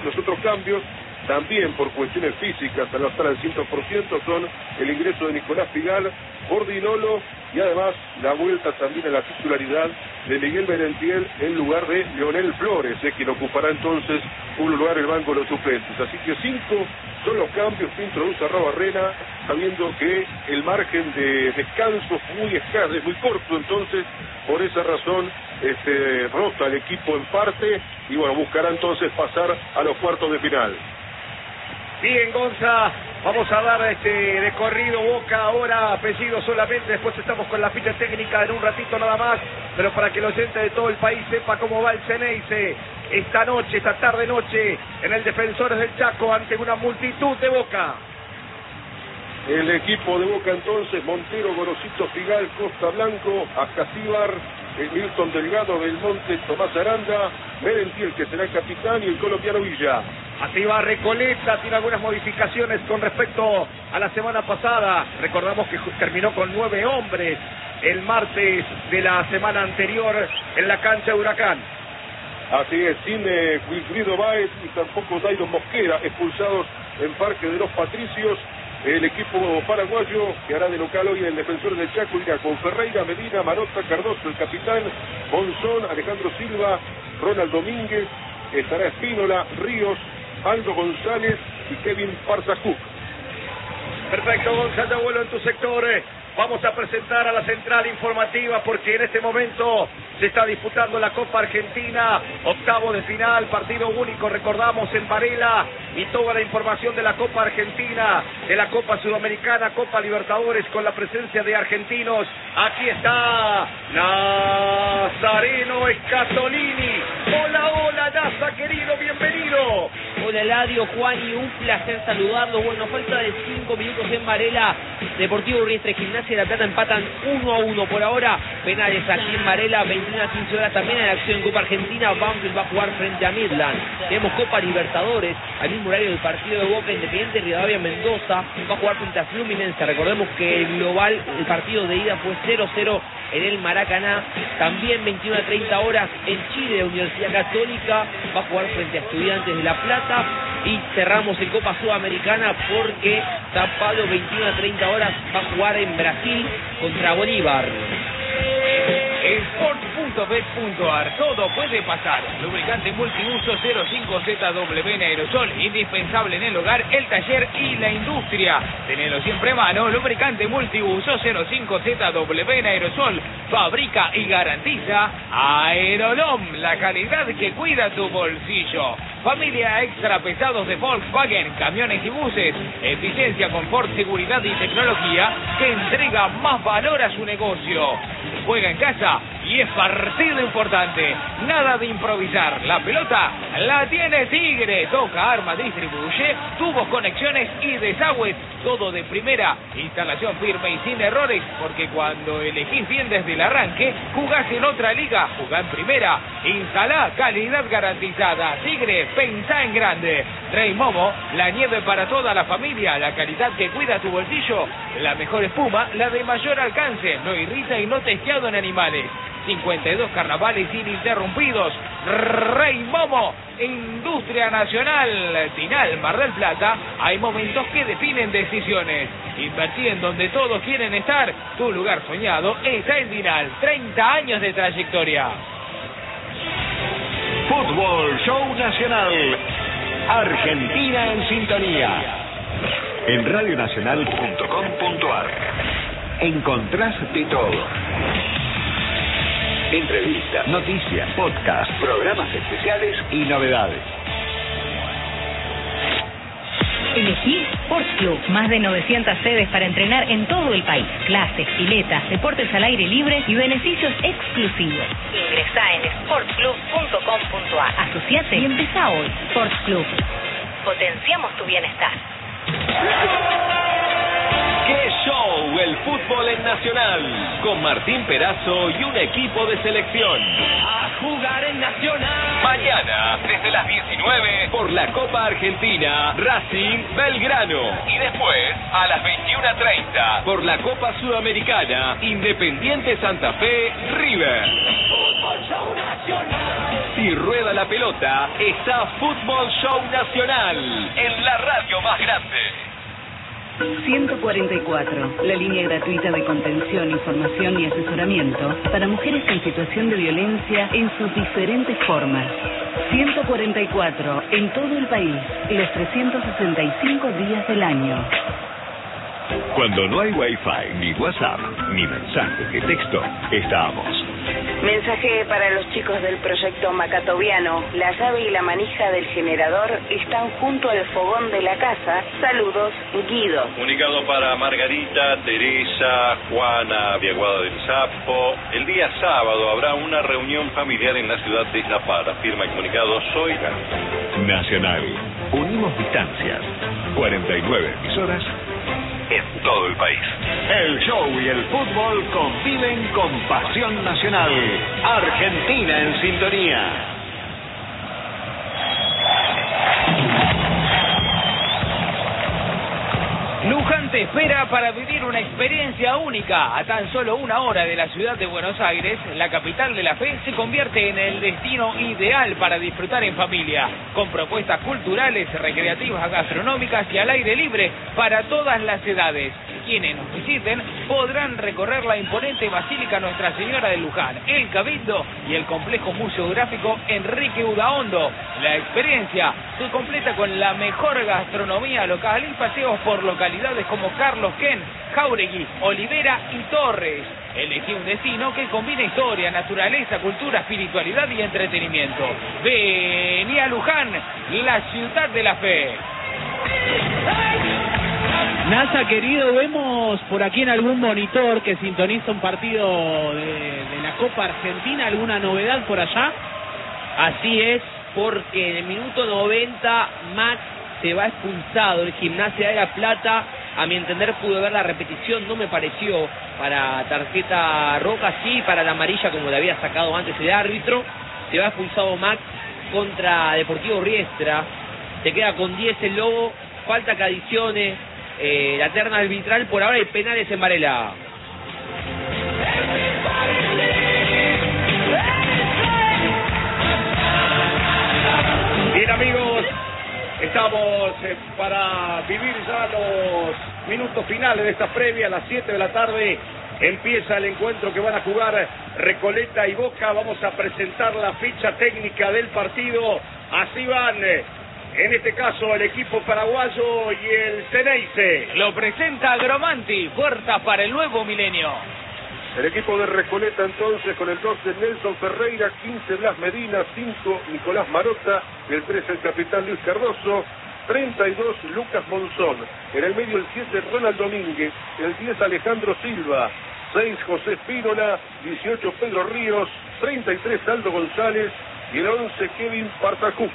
Los otros cambios, también por cuestiones físicas, al no estar al 100%, son el ingreso de Nicolás Figal, Bordinolo y además la vuelta también a la titularidad de Miguel Merentiel en lugar de Leonel Flores, quien ocupará entonces un lugar en el banco de los suplentes. Así que 5 son los cambios que introduce Arrobarrena, sabiendo que el margen de descanso es muy escaso, es muy corto, entonces por esa razón rota el equipo en parte y bueno, buscará entonces pasar a los cuartos de final. Bien, Gonza, vamos a dar recorrido Boca ahora, apellido solamente, después estamos con la ficha técnica en un ratito nada más, pero para que el oyente de todo el país sepa cómo va el Ceneice esta tarde-noche, en el Defensores del Chaco, ante una multitud de Boca. El equipo de Boca entonces, Montero, Gorosito, Figal, Costa Blanco, Acacíbar, Milton Delgado, Belmonte, Tomás Aranda, Merentiel, que será el capitán, y el colombiano Villa. Así va Recoleta, tiene algunas modificaciones con respecto a la semana pasada. Recordamos que terminó con 9 hombres el martes de la semana anterior en la cancha de Huracán. Así es, sin Wilfrido Báez y tampoco Dairon Mosquera, expulsados en Parque de los Patricios. El equipo paraguayo que hará de local hoy el Defensor del Chaco irá con Ferreira, Medina, Marota, Cardoso, el capitán, Monzón, Alejandro Silva, Ronald Domínguez, estará Espínola, Ríos, Aldo González y Kevin Parzacuc. Perfecto, Gonzalo, vuelo en tu sector. Vamos a presentar a la central informativa porque en este momento se está disputando la Copa Argentina, octavo de final, partido único, recordamos, en Varela, y toda la información de la Copa Argentina, de la Copa Sudamericana, Copa Libertadores, con la presencia de argentinos. Aquí está Nazareno Scatolini. Hola, hola, Naza, querido, bienvenido. Hola, Eladio, Juan, y un placer saludarlos. Bueno, falta de 5 minutos en Varela. Deportivo Urriestre, Gimnasia de La Plata empatan 1-1 por ahora. Penales aquí en Varela, 21 a 15 horas también en acción en Copa Argentina. Banfield va a jugar frente a Midland. Tenemos Copa Libertadores, al mismo horario del partido de Boca, Independiente Rivadavia Mendoza va a jugar frente a Fluminense. Recordemos que el global, el partido de ida fue 0-0 en el Maracaná. También 21 a 30 horas en Chile, Universidad Católica va a jugar frente a Estudiantes de La Plata. Y cerramos en Copa Sudamericana porque Tapado 21 a 30 horas va a jugar en Brasil contra Bolívar. Sport.bet.ar, todo puede pasar. Lubricante multiuso 05ZW en aerosol, indispensable en el hogar, el taller y la industria. Tenelo siempre a mano. Lubricante multiuso 05ZW en aerosol, fabrica y garantiza Aerolom, la calidad que cuida tu bolsillo. Familia extra pesados de Volkswagen, camiones y buses, eficiencia, confort, seguridad y tecnología que entrega más valor a su negocio. Juega en casa y es partido importante. Nada de improvisar. La pelota la tiene Tigre. Toca, arma, distribuye. Tubos, conexiones y desagües. Todo de primera. Instalación firme y sin errores. Porque cuando elegís bien desde el arranque, jugás en otra liga. Jugá en primera. Instalá, calidad garantizada. Tigre, pensá en grande. Rey Momo, la nieve para toda la familia. La calidad que cuida tu bolsillo. La mejor espuma, la de mayor alcance. No irrita y no testeado en animales. 52 carnavales ininterrumpidos. Rey Momo, Industria Nacional. Tinal, Mar del Plata. Hay momentos que definen decisiones. Invertí en donde todos quieren estar. Tu lugar soñado está en Tinal. 30 años de trayectoria. Fútbol Show Nacional. Argentina en sintonía. En radionacional.com.ar encontrás de todo. Entrevistas, noticias, podcast, programas especiales y novedades. Elegí Sports Club, más de 900 sedes para entrenar en todo el país. Clases, piletas, deportes al aire libre y beneficios exclusivos. Ingresá en sportsclub.com.ar. Asociate y empezá hoy. Sports Club. Potenciamos tu bienestar. ¡Qué show! El fútbol en Nacional, con Martín Perazo y un equipo de selección. A jugar en Nacional. Mañana, desde las 19, por la Copa Argentina, Racing Belgrano. Y después, a las 21:30, por la Copa Sudamericana, Independiente Santa Fe River. Fútbol Show Nacional. Si rueda la pelota, está Fútbol Show Nacional en la radio más grande. 144, la línea gratuita de contención, información y asesoramiento para mujeres en situación de violencia en sus diferentes formas. 144, en todo el país, los 365 días del año. Cuando no hay Wi-Fi, ni WhatsApp, ni mensaje de texto, estamos. Mensaje para los chicos del proyecto Macatoviano. La llave y la manija del generador están junto al fogón de la casa. Saludos, Guido. Comunicado para Margarita, Teresa, Juana, Viaguada del Sapo. El día sábado habrá una reunión familiar en la ciudad de Zapara. Firma y comunicado Zoila. Nacional. Unimos distancias. 49 emisoras en todo el país. El show y el fútbol conviven con pasión nacional. Argentina en sintonía. Luján te espera para vivir una experiencia única. A tan solo 1 hora de la ciudad de Buenos Aires, la capital de la fe se convierte en el destino ideal para disfrutar en familia, con propuestas culturales, recreativas, gastronómicas y al aire libre para todas las edades. Quienes nos visiten podrán recorrer la imponente Basílica Nuestra Señora de Luján, el Cabildo y el complejo museográfico Enrique Udaondo. La experiencia se completa con la mejor gastronomía local y paseos por localidades como Carlos Ken, Jáuregui, Olivera y Torres. Elegí un destino que combina historia, naturaleza, cultura, espiritualidad y entretenimiento. Vení a Luján, la ciudad de la fe. Nasa, querido, vemos por aquí en algún monitor que sintoniza un partido de la Copa Argentina. ¿Alguna novedad por allá? Así es, porque en el minuto 90 Max se va expulsado. El Gimnasia de La Plata, a mi entender, pude ver la repetición, no me pareció para tarjeta roja, sí para la amarilla como le había sacado antes el árbitro. Se va expulsado Max contra Deportivo Riestra. Se queda con 10 el Lobo, falta que adicione la terna arbitral. Por ahora hay penales en Varela. Bien, amigos, estamos para vivir ya los minutos finales de esta previa. A las 7 de la tarde empieza el encuentro que van a jugar Recoleta y Boca. Vamos a presentar la ficha técnica del partido. Así van, en este caso, el equipo paraguayo y el Ceneice. Lo presenta Gromanti, puertas para el nuevo milenio. El equipo de Recoleta entonces con el 12 Nelson Ferreira, 15 Blas Medina, 5 Nicolás Marota, el 13 el capitán Luis Cardoso, 32 Lucas Monzón, en el medio el 7 Ronald Domínguez, el 10 Alejandro Silva, 6 José Espínola, 18 Pedro Ríos, 33 Aldo González y el 11 Kevin Partacuc.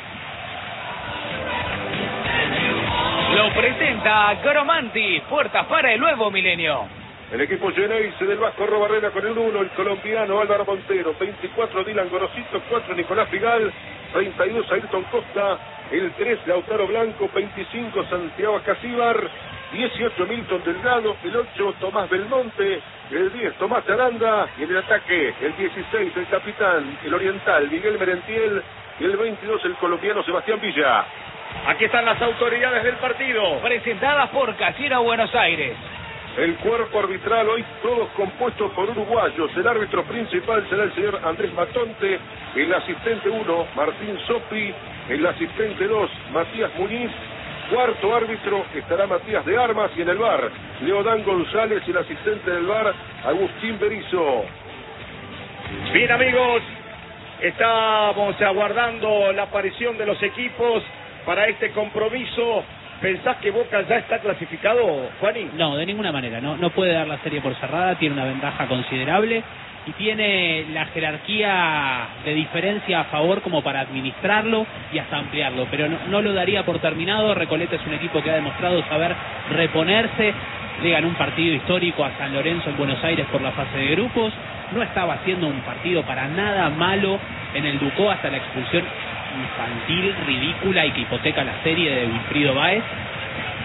Lo presenta Gromanti, puertas para el nuevo milenio. El equipo Geneise del Vasco Robarrena con el 1, el colombiano Álvaro Montero, 24 Dylan Gorosito, 4 Nicolás Figal, 32 Ayrton Costa, el 3 Lautaro Blanco, 25 Santiago Casíbar, 18 Milton Delgado, el 8 Tomás Belmonte, el 10 Tomás Aranda y en el ataque el 16 el capitán, el oriental Miguel Merentiel y el 22 el colombiano Sebastián Villa. Aquí están las autoridades del partido, presentadas por Casino Buenos Aires. El cuerpo arbitral hoy todos compuestos por uruguayos. El árbitro principal será el señor Andrés Matonte, el asistente 1 Martín Sopi, el asistente 2 Matías Muñiz, cuarto árbitro estará Matías de Armas y en el VAR Leodán González y el asistente del VAR Agustín Berizo. Bien, amigos, estamos aguardando la aparición de los equipos para este compromiso. ¿Pensás que Boca ya está clasificado, Juaní? No, de ninguna manera, no puede dar la serie por cerrada, tiene una ventaja considerable y tiene la jerarquía de diferencia a favor como para administrarlo y hasta ampliarlo, pero no lo daría por terminado. Recoleta es un equipo que ha demostrado saber reponerse, le ganó un partido histórico a San Lorenzo en Buenos Aires por la fase de grupos, no estaba haciendo un partido para nada malo en el Ducó hasta la expulsión infantil, ridícula y que hipoteca la serie de Wilfrido Báez.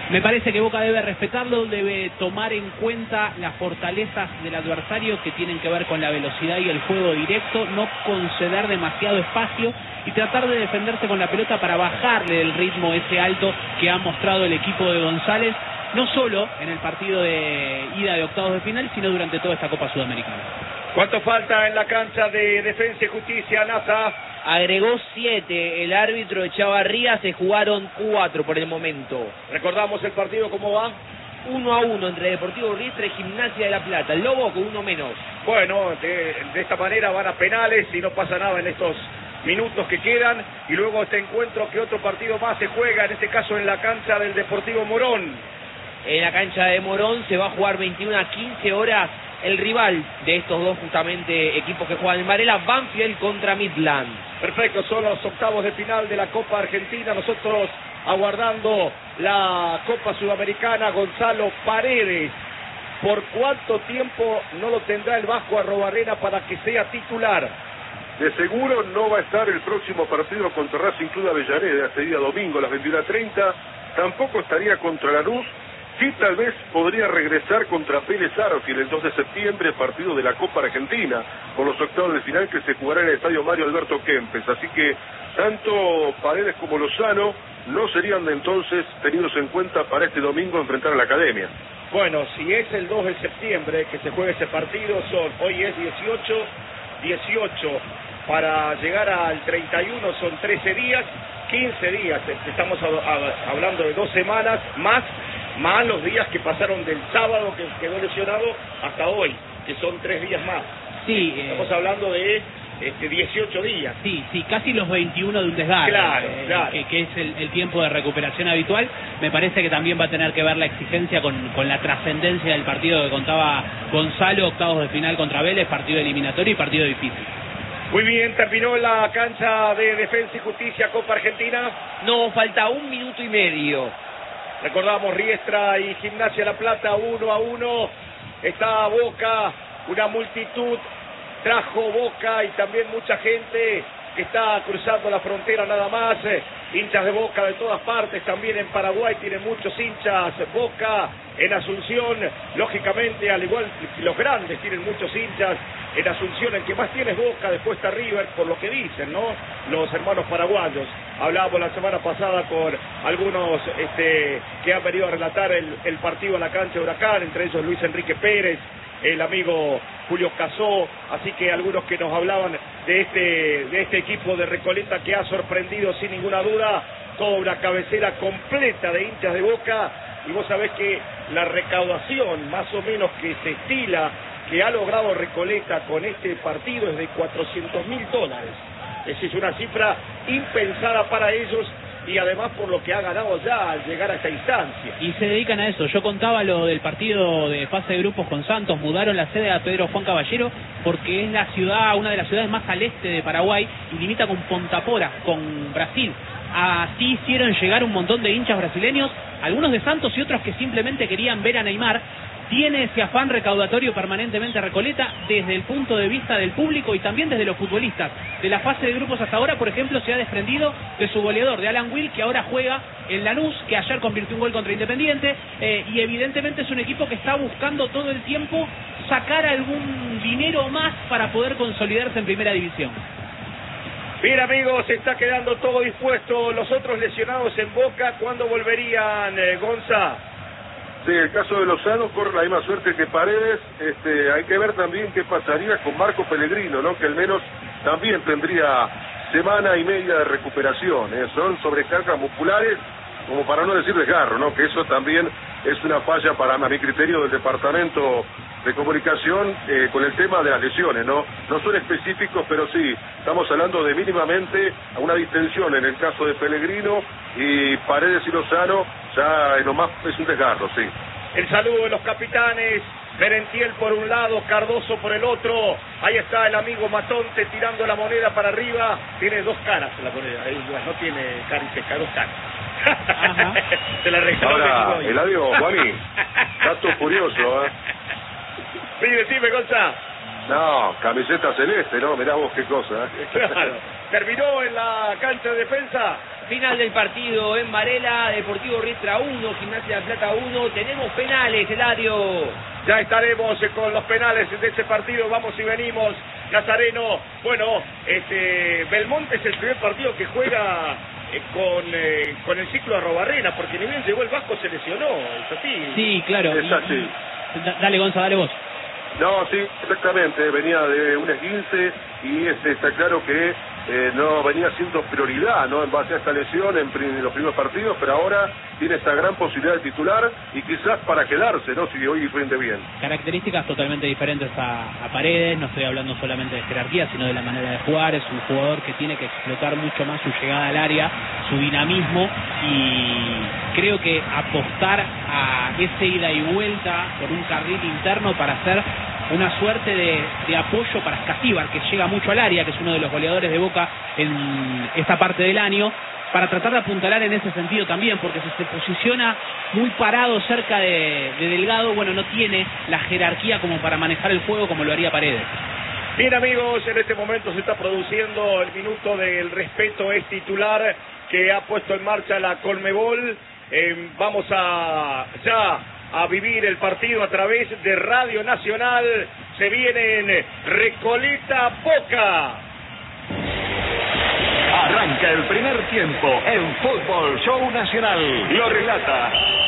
Me parece que Boca debe respetarlo, debe tomar en cuenta las fortalezas del adversario que tienen que ver con la velocidad y el juego directo, no conceder demasiado espacio y tratar de defenderse con la pelota para bajarle el ritmo ese alto que ha mostrado el equipo de González, no solo en el partido de ida de octavos de final, sino durante toda esta Copa Sudamericana. ¿Cuánto falta en la cancha de Defensa y Justicia, Nasa? Agregó 7 el árbitro Echavarría, se jugaron 4 por el momento. Recordamos el partido, ¿cómo va? 1-1 entre Deportivo Urriestra y Gimnasia de La Plata. El Lobo con uno menos. Bueno, de esta manera van a penales y no pasa nada en estos minutos que quedan. Y luego este encuentro, que otro partido más se juega, en este caso en la cancha del Deportivo Morón. En la cancha de Morón se va a jugar 21 a 15 horas. El rival de estos dos justamente equipos que juegan en Varela, Banfield contra Midland. Perfecto, son los octavos de final de la Copa Argentina. Nosotros aguardando la Copa Sudamericana. Gonzalo Paredes, ¿por cuánto tiempo no lo tendrá el Vasco Arrobarrena para que sea titular? De seguro no va a estar el próximo partido contra Racing Club de Avellaneda, este día domingo a las 21:30. Tampoco estaría contra Lanús. Sí, tal vez podría regresar contra Vélez Arfield el 2 de septiembre, partido de la Copa Argentina, por los octavos de final que se jugará en el Estadio Mario Alberto Kempes. Así que tanto Paredes como Lozano no serían de entonces tenidos en cuenta para este domingo enfrentar a la Academia. Bueno, si es el 2 de septiembre que se juegue ese partido, hoy es 18, para llegar al 31 son 13 días, 15 días, estamos hablando de 2 semanas, más los días que pasaron del sábado que quedó lesionado hasta hoy, que son 3 días más. Sí, estamos hablando de 18 días. Sí, casi los 21 de un desgarro. Claro. Que es el tiempo de recuperación habitual. Me parece que también va a tener que ver la exigencia con la trascendencia del partido que contaba Gonzalo, octavos de final contra Vélez, partido eliminatorio y partido difícil. Muy bien, terminó la cancha de Defensa y Justicia, Copa Argentina. No, falta 1 minuto y medio. Recordamos Riestra y Gimnasia La Plata 1-1. Está Boca, una multitud trajo Boca y también mucha gente que está cruzando la frontera nada más. Hinchas de Boca de todas partes, también en Paraguay tienen muchos hinchas Boca, en Asunción, lógicamente, al igual que los grandes tienen muchos hinchas en Asunción. El que más tiene es Boca, después está River, por lo que dicen, ¿no? Los hermanos paraguayos. Hablábamos la semana pasada con algunos que han venido a relatar el partido a la cancha de Huracán, entre ellos Luis Enrique Pérez, el amigo Julio Casó, así que algunos que nos hablaban de este equipo de Recoleta que ha sorprendido sin ninguna duda, toda una cabecera completa de hinchas de Boca, y vos sabés que la recaudación más o menos que se estila, que ha logrado Recoleta con este partido es de $400.000. Es una cifra impensada para ellos, y además por lo que ha ganado ya al llegar a esta instancia. Y se dedican a eso. Yo contaba lo del partido de fase de grupos con Santos. Mudaron la sede a Pedro Juan Caballero porque es una de las ciudades más al este de Paraguay y limita con Ponta Porã, con Brasil. Así hicieron llegar un montón de hinchas brasileños, algunos de Santos y otros que simplemente querían ver a Neymar. Tiene ese afán recaudatorio permanentemente Recoleta desde el punto de vista del público y también desde los futbolistas. De la fase de grupos hasta ahora, por ejemplo, se ha desprendido de su goleador, de Alan Will, que ahora juega en Lanús, que ayer convirtió un gol contra Independiente, y evidentemente es un equipo que está buscando todo el tiempo sacar algún dinero más para poder consolidarse en primera división. Bien, amigos, se está quedando todo dispuesto. Los otros lesionados en Boca, ¿cuándo volverían, Gonza? Sí, el caso de Lozano corre la misma suerte que Paredes. Hay que ver también qué pasaría con Marco Pellegrino, ¿no? Que al menos también tendría semana y media de recuperación. Son sobrecargas musculares, como para no decir desgarro, ¿no? Que eso también es una falla para mi criterio del departamento de comunicación con el tema de las lesiones, ¿no? No son específicos, pero sí, estamos hablando de mínimamente una distensión en el caso de Pellegrino, y Paredes y Lozano ya nomás es un desgarro, sí. El saludo de los capitanes, Merentiel por un lado, Cardoso por el otro. Ahí está el amigo Matonte tirando la moneda para arriba. Tiene 2 caras la moneda, no tiene cara y seca, 2 caras. Se la regaló. Ahora, Eladio, Juani, dato curioso, Sí, decime, Gonza. No, camiseta celeste, ¿no? Mirá vos qué cosa, Claro. ¿Terminó en la cancha de defensa? Final del partido en Varela, Deportivo Riestra 1, Gimnasia de La Plata 1. Tenemos penales, Eladio. Ya estaremos con los penales de este partido, vamos y venimos. Nazareno, bueno, Belmonte es el primer partido que juega con el ciclo de Arrobarrena, porque ni bien llegó el Vasco se lesionó. ¿Es así? Sí, claro. Es así. Dale, Gonza, dale vos. No, sí, exactamente, venía de un esguince y está claro que no venía siendo prioridad, ¿no? En base a esta lesión en los primeros partidos, pero ahora tiene esta gran posibilidad de titular y quizás para quedarse, ¿no? Si hoy rinde bien. Características totalmente diferentes a Paredes, no estoy hablando solamente de jerarquía, sino de la manera de jugar. Es un jugador que tiene que explotar mucho más su llegada al área, su dinamismo, y creo que apostar a ese ida y vuelta por un carril interno para hacer una suerte de apoyo para Escasíbar, que llega mucho al área, que es uno de los goleadores de Boca en esta parte del año, para tratar de apuntalar en ese sentido también, porque si se posiciona muy parado cerca de Delgado, bueno, no tiene la jerarquía como para manejar el juego como lo haría Paredes. Bien, amigos, en este momento se está produciendo el minuto del respeto, es titular que ha puesto en marcha la Conmebol. Vamos a vivir el partido a través de Radio Nacional. Se viene en Recoleta Boca. Arranca el primer tiempo en Fútbol Show Nacional. Lo relata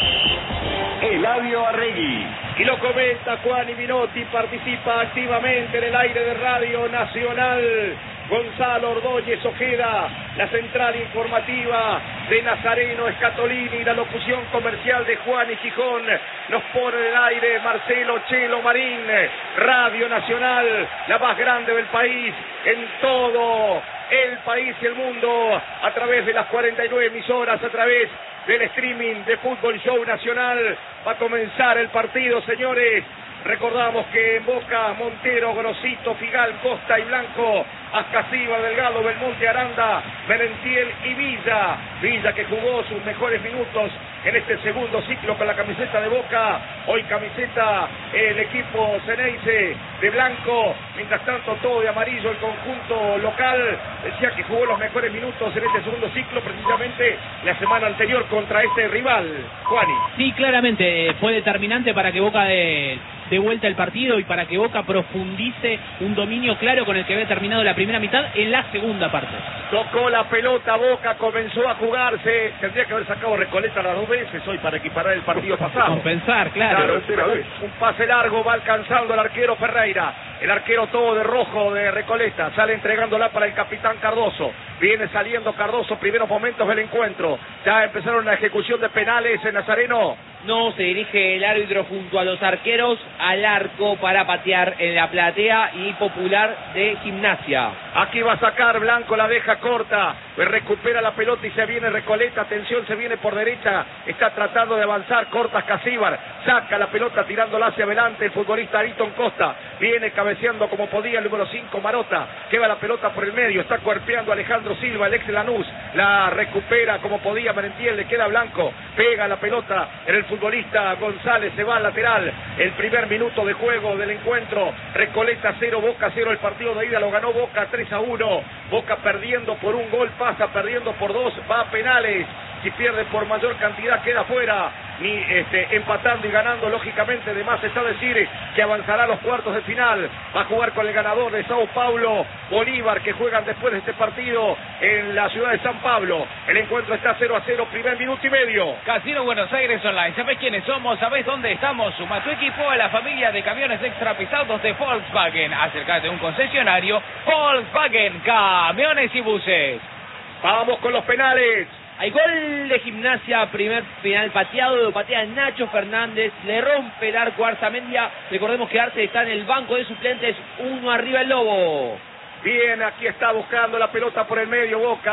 Eladio Arregui. Y lo comenta Juan Minotti, participa activamente en el aire de Radio Nacional Gonzalo Ordóñez Ojeda, la central informativa de Nazareno Escatolini, la locución comercial de Juan y Gijón, nos pone en el aire Marcelo Chelo Marín. Radio Nacional, la más grande del país, en todo el país y el mundo, a través de las 49 emisoras, a través del streaming de Fútbol Show Nacional. Va a comenzar el partido, señores. Recordamos que en Boca, Montero, Grosito, Figal, Costa y Blanco, Ascasíbar, Delgado, Belmonte, Aranda, Merentiel y Villa. Villa que jugó sus mejores minutos en este segundo ciclo con la camiseta de Boca. Hoy camiseta el equipo Ceneice de blanco. Mientras tanto todo de amarillo el conjunto local. Decía que jugó los mejores minutos en este segundo ciclo, precisamente la semana anterior contra este rival, Juani. Sí, claramente fue determinante para que Boca de vuelta el partido y para que Boca profundice un dominio claro con el que había terminado la primera mitad en la segunda parte. Tocó la pelota Boca, comenzó a jugarse. Tendría que haber sacado Recoleta las dos veces hoy para equiparar el partido pasado. Compensar, claro. Un pase largo, va alcanzando el arquero Ferreira. El arquero todo de rojo de Recoleta, sale entregándola para el capitán Cardoso. Viene saliendo Cardoso, primeros momentos del encuentro. Ya empezaron la ejecución de penales en Nazareno. No, se dirige el árbitro junto a los arqueros al arco para patear en la platea y popular de Gimnasia. Aquí va a sacar Blanco, la deja corta, recupera la pelota y se viene Recoleta, atención, se viene por derecha, está tratando de avanzar, corta Escasíbar, saca la pelota tirándola hacia adelante el futbolista Ayrton Costa, viene cabeceando como podía el número 5 Marota, queda la pelota por el medio, está cuerpeando Alejandro Silva, el ex de Lanús, la recupera como podía Merentiel, le queda Blanco, pega la pelota en el futbolista González, se va al lateral, el primer minuto de juego del encuentro, Recoleta 0, Boca 0, el partido de ida lo ganó Boca 3-1, Boca perdiendo por un gol, pasa perdiendo por 2, va a penales, si pierde por mayor cantidad queda fuera, ni empatando y ganando, lógicamente de más está decir que avanzará a los cuartos de final, va a jugar con el ganador de Sao Paulo, Bolívar, que juegan después de este partido en la ciudad de San Pablo. El encuentro está 0-0, primer minuto y medio. Casino Buenos Aires Online, ¿sabés quiénes somos? ¿Sabés dónde estamos? Suma tu equipo a la familia de camiones extra pesados de Volkswagen. Acércate a un concesionario Volkswagen, camiones y buses. Vamos con los penales. Hay gol de Gimnasia, primer penal pateado, lo patea Nacho Fernández, le rompe el arco Arzamendia. Recordemos que Arce está en el banco de suplentes, uno arriba el Lobo. Bien, aquí está buscando la pelota por el medio Boca.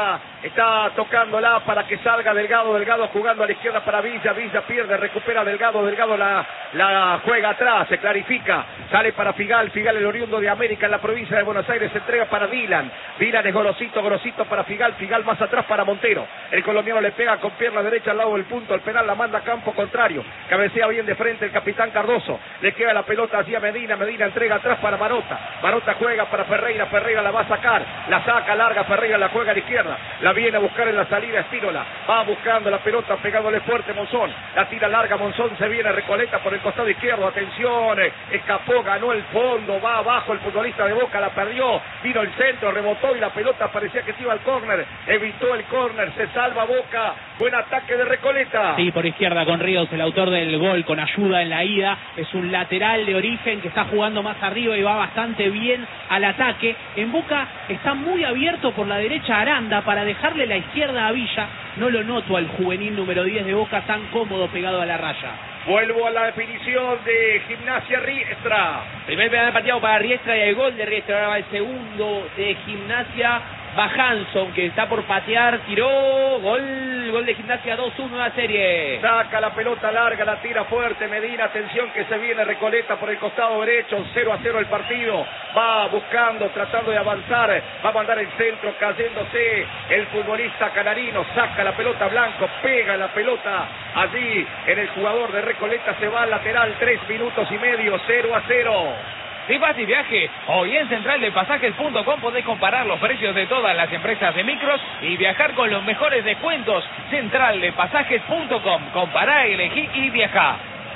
Está tocándola para que salga Delgado, Delgado jugando a la izquierda para Villa, Villa pierde, recupera Delgado, Delgado la juega atrás, se clarifica, sale para Figal, Figal el oriundo de América en la provincia de Buenos Aires, se entrega para Dylan, Dylan es Gorosito, Gorosito para Figal, Figal más atrás para Montero, el colombiano le pega con pierna derecha al lado del punto, el penal la manda a campo contrario, cabecea bien de frente el capitán Cardoso, le queda la pelota hacia Medina, Medina entrega atrás para Marota, Marota juega para Ferreira, Ferreira la va a sacar, la saca larga, Ferreira la juega a la izquierda, la viene a buscar en la salida Espínola, va buscando la pelota, pegándole fuerte Monzón, la tira larga Monzón, se viene Recoleta por el costado izquierdo, atención, escapó, ganó el fondo, va abajo el futbolista de Boca, la perdió, vino el centro, rebotó y la pelota parecía que se iba al córner, evitó el córner, se salva Boca, buen ataque de Recoleta. Sí, por izquierda con Ríos, el autor del gol, con ayuda en la ida, es un lateral de origen que está jugando más arriba y va bastante bien al ataque. En Boca está muy abierto por la derecha Aranda para dejarle la izquierda a Villa, no lo noto al juvenil número 10 de Boca tan cómodo pegado a la raya. Vuelvo a la definición de Gimnasia Riestra. Primer penal pateado para Riestra y el gol de Riestra. Ahora va el segundo de Gimnasia. Va Hanson, que está por patear, tiró, gol de Gimnasia, 2-1 la serie. Saca la pelota larga, la tira fuerte Medina, atención que se viene Recoleta por el costado derecho, 0-0 el partido, va buscando, tratando de avanzar, va a mandar el centro, cayéndose el futbolista canarino, saca la pelota Blanco, pega la pelota allí en el jugador de Recoleta, se va al lateral, 3 minutos y medio, 0-0. Si vas y viaje, hoy en centraldepasajes.com podés comparar los precios de todas las empresas de micros y viajar con los mejores descuentos. Centraldepasajes.com, compará, elegí y viajá.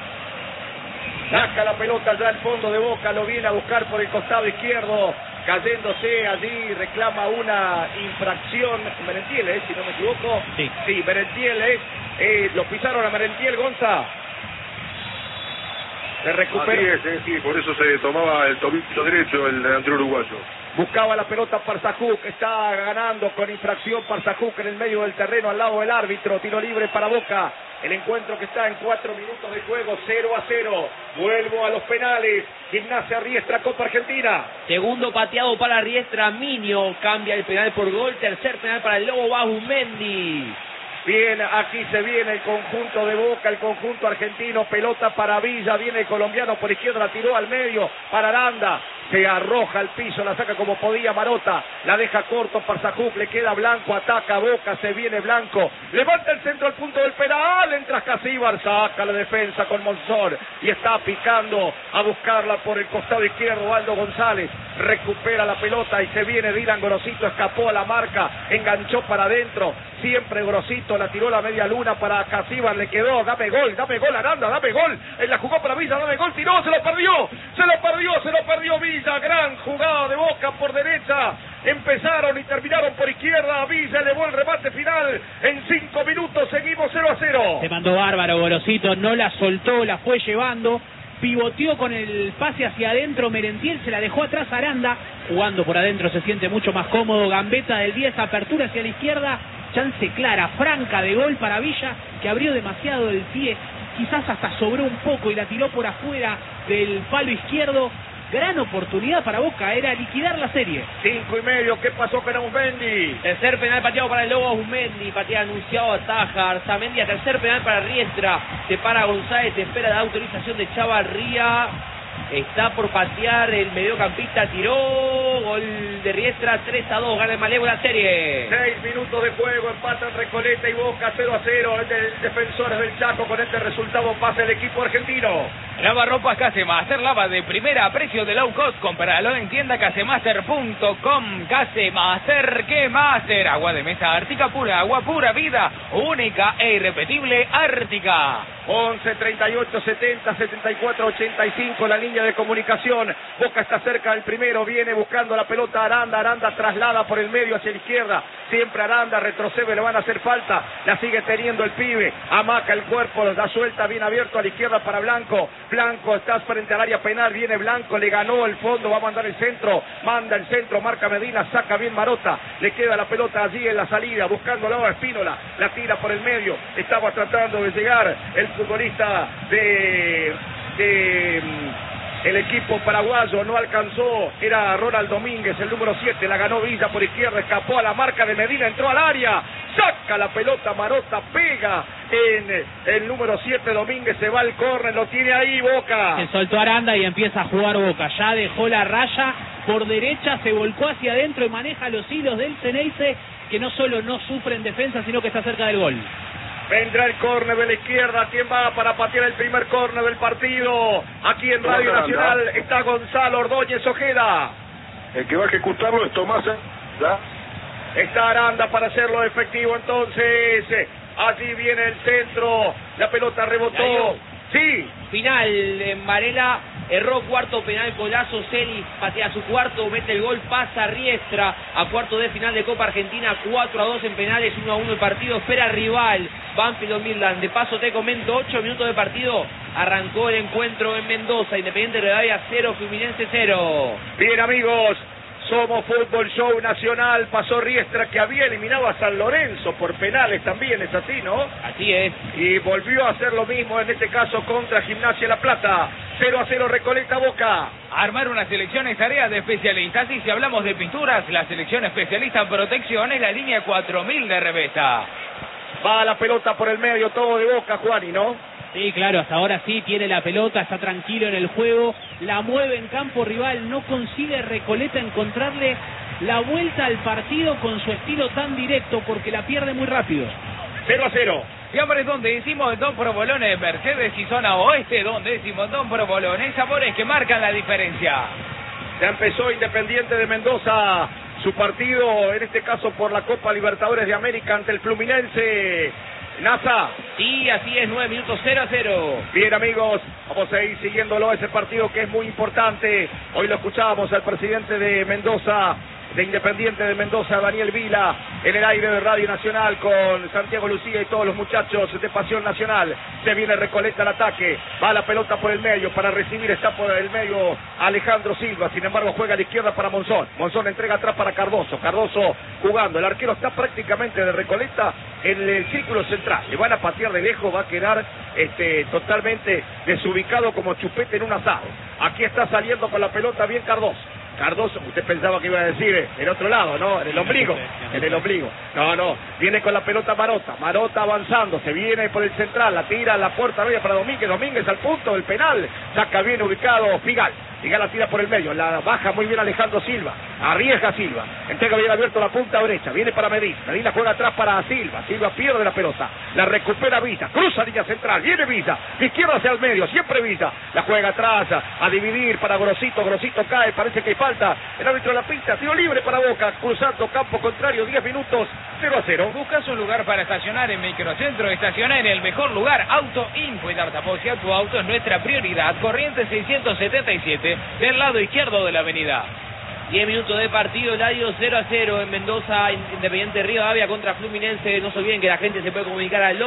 Saca la pelota ya al fondo de Boca, lo viene a buscar por el costado izquierdo, cayéndose allí, reclama una infracción, Merentiel, si no me equivoco. Sí, Merentiel, lo pisaron a Merentiel, Gonza. Se recupera. Así es, sí, por eso se tomaba el tobillo derecho el delantero uruguayo. Buscaba la pelota Parsajuk, está ganando con infracción Parsajuk en el medio del terreno al lado del árbitro, tiro libre para Boca. El encuentro que está en 4 minutos de juego, 0-0. Vuelvo a los penales. Gimnasia Riestra, Copa Argentina. Segundo pateado para Riestra, Minio cambia el penal por gol. Tercer penal para el Lobo Bajumendi. Bien, aquí se viene el conjunto de Boca, el conjunto argentino, pelota para Villa, viene el colombiano por izquierda, la tiró al medio para Aranda, se arroja al piso, la saca como podía Marota, la deja corto Parsajuk, le queda Blanco, ataca Boca, se viene Blanco, levanta el centro al punto del penal, entra Casíbar, saca la defensa con Monzón y está picando a buscarla por el costado izquierdo Aldo González, recupera la pelota y se viene Dylan Gorosito, escapó a la marca, enganchó para adentro, siempre Gorosito, la tiró la media luna para Casíbar, le quedó, dame gol Aranda, dame gol, él la jugó para Villa, dame gol, tiró, se lo perdió Villa, gran jugada de Boca por derecha, empezaron y terminaron por izquierda, Villa elevó el remate final, en 5 minutos seguimos 0-0. Se mandó bárbaro Gorosito, no la soltó, la fue llevando, pivoteó con el pase hacia adentro, Merentiel se la dejó atrás Aranda, jugando por adentro se siente mucho más cómodo, gambeta del 10, apertura hacia la izquierda, chance clara, franca de gol para Villa, que abrió demasiado el pie, quizás hasta sobró un poco y la tiró por afuera del palo izquierdo. Gran oportunidad para Boca, era liquidar la serie. 5:30, ¿qué pasó con Auzmendi? Tercer penal pateado para el Lobo Auzmendi, patea anunciado a Taja, Arzamendia, tercer penal para Riestra, se para González, se espera la autorización de Chavarría, está por patear el mediocampista, tiró, gol de Riestra, 3-2, gana el Malevo la serie. 6 minutos de juego, empatan Recoleta y Boca 0-0, el Defensores del Chaco, con este resultado pasa el equipo argentino. Lavarropas Casemaster, lava de primera a precio de low cost, compralo en tienda casemaster.com. Casemaster, ¿qué Master? Agua de mesa Ártica pura, agua pura vida, única e irrepetible Ártica. 11 38 70 74 85 la línea de comunicación. Boca está cerca del primero, viene buscando la pelota Aranda, Aranda traslada por el medio hacia la izquierda, siempre Aranda retrocede, le van a hacer falta, la sigue teniendo el pibe, amaca el cuerpo, la suelta bien abierto a la izquierda para Blanco, Blanco está frente al área penal, viene Blanco, le ganó el fondo, va a mandar el centro, manda el centro, marca Medina, saca bien Marota, le queda la pelota allí en la salida, buscando la Espínola, la tira por el medio, estaba tratando de llegar el futbolista de El equipo paraguayo no alcanzó, era Ronald Domínguez, el número 7, la ganó Villa por izquierda, escapó a la marca de Medina, entró al área, saca la pelota, Marota pega en el número 7, Domínguez, se va al córner, lo tiene ahí Boca. Se soltó Aranda y empieza a jugar Boca, ya dejó la raya por derecha, se volcó hacia adentro y maneja los hilos del Ceneice, que no solo no sufre en defensa, sino que está cerca del gol. Vendrá el córner de la izquierda. ¿Quién va para patear el primer córner del partido? Aquí en Radio Nacional está Gonzalo Ordóñez Ojeda. El que va a ejecutarlo es Tomás. Está Aranda para hacerlo efectivo entonces. Allí viene el centro. La pelota rebotó. Sí. Final en Varela. Erró cuarto penal, golazo, Celis patea su cuarto, mete el gol, pasa Riestra a cuarto de final de Copa Argentina, 4-2 en penales, 1-1 el partido, espera rival, Banfield o Midland. De paso te comento, 8 minutos de partido, arrancó el encuentro en Mendoza, Independiente Rivadavia 0, Fluminense 0. Bien amigos, somos Fútbol Show Nacional, pasó Riestra que había eliminado a San Lorenzo por penales también, es así, ¿no? Así es. Y volvió a hacer lo mismo en este caso contra Gimnasia La Plata. 0-0 Recoleta Boca. Armar una selección es tarea de especialistas y si hablamos de pinturas, la selección especialista en protección es la línea 4000 de Revesta. Va la pelota por el medio, todo de Boca, Juani, ¿no? Sí, claro, hasta ahora sí tiene la pelota, está tranquilo en el juego, la mueve en campo rival, no consigue Recoleta encontrarle la vuelta al partido con su estilo tan directo porque la pierde muy rápido. 0-0. Siempre es donde decimos Don Provolones, Mercedes y zona oeste, donde decimos Don Provolones, sabores que marcan la diferencia. Ya empezó Independiente de Mendoza su partido, en este caso por la Copa Libertadores de América ante el Fluminense. NASA. Sí, así es, 9 minutos, 0-0. Bien amigos, vamos a ir siguiéndolo ese partido que es muy importante. Hoy lo escuchábamos al presidente de Mendoza, de Independiente de Mendoza, Daniel Vila, en el aire de Radio Nacional con Santiago Lucía y todos los muchachos de Pasión Nacional. Se viene Recoleta al ataque, va la pelota por el medio, para recibir está por el medio Alejandro Silva, sin embargo juega a la izquierda para Monzón, Monzón entrega atrás para Cardoso, Cardoso jugando, el arquero está prácticamente de Recoleta en el círculo central, le van a patear de lejos, va a quedar totalmente desubicado como chupete en un asado. Aquí está saliendo con la pelota bien Cardoso. Cardoso, usted pensaba que iba a decir el otro lado, ¿no? En el ombligo, en el ombligo. No, viene con la pelota Marota avanzando, se viene por el central, la tira a la puerta media para Domínguez al punto del penal, saca bien ubicado Figal la tira por el medio, la baja muy bien Alejandro Silva, arriesga Silva, entrega bien abierto la punta derecha, viene para Medina juega atrás para Silva pierde la pelota, la recupera Villa, cruza línea central, viene Villa, de izquierda hacia el medio, siempre Villa, la juega atrás, a dividir para Grosito cae, parece que hay falta, el árbitro de la pista, tiro libre para Boca, cruzando campo contrario, 10 minutos, 0-0. Buscas un lugar para estacionar en Microcentro, estaciona en el mejor lugar, Auto Info y Dartaposia, tu auto es nuestra prioridad, Corrientes 677, del lado izquierdo de la avenida. 10 minutos de partido, Eladio 0-0 en Mendoza, Independiente Rivadavia contra Fluminense. No se olviden que la gente se puede comunicar al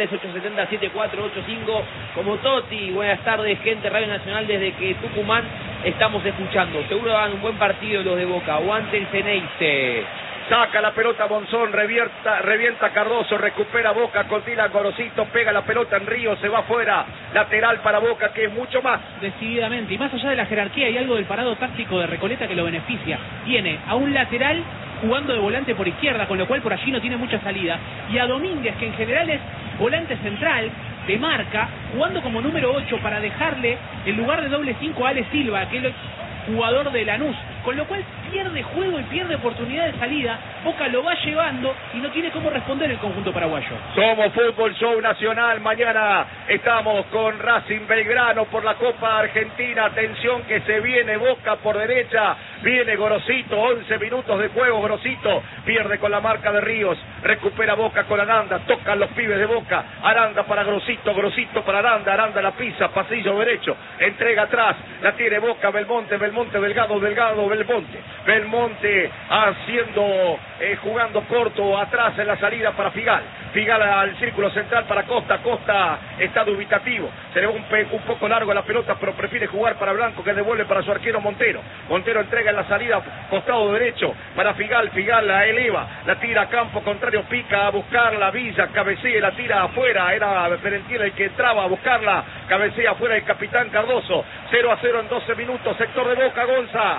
11-3870-7485 como Toti. Buenas tardes, gente, Radio Nacional desde que Tucumán estamos escuchando. Seguro van un buen partido los de Boca. Aguante el Ceneice. Saca la pelota Monzón, revienta Cardoso, recupera Boca, continúa Gorosito, pega la pelota en Río, se va afuera, lateral para Boca que es mucho más. Decididamente, y más allá de la jerarquía hay algo del parado táctico de Recoleta que lo beneficia. Tiene a un lateral jugando de volante por izquierda, con lo cual por allí no tiene mucha salida, y a Domínguez, que en general es volante central, de marca, jugando como número 8 para dejarle el lugar de doble 5 a Ale Silva, que es el jugador de Lanús, con lo cual pierde juego y pierde oportunidad de salida. Boca lo va llevando y no tiene cómo responder el conjunto paraguayo. Somos Fútbol Show Nacional, mañana estamos con Racing Belgrano por la Copa Argentina. Atención que se viene Boca por derecha, viene Gorosito, 11 minutos de juego, Gorosito pierde con la marca de Ríos, recupera Boca con Aranda, tocan los pibes de Boca, Aranda para Grosito para Aranda la pisa, pasillo derecho, entrega atrás, la tiene Boca, Belmonte, Delgado, Belmonte, Belmonte jugando corto atrás en la salida para Figal. Figal al círculo central para Costa. Costa está dubitativo. Se le va un poco largo la pelota, pero prefiere jugar para Blanco, que devuelve para su arquero Montero. Montero entrega en la salida costado derecho para Figal. Figal la eleva, la tira a campo contrario, pica a buscarla. Villa cabecea y la tira afuera. Era Merentiel el que entraba a buscarla. Cabecea afuera el capitán Cardoso. 0-0 en 12 minutos. Sector de Boca, Gonza.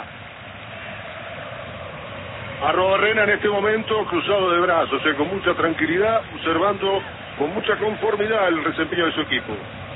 Arrobarrena en este momento cruzado de brazos, con mucha tranquilidad, observando con mucha conformidad el desempeño de su equipo.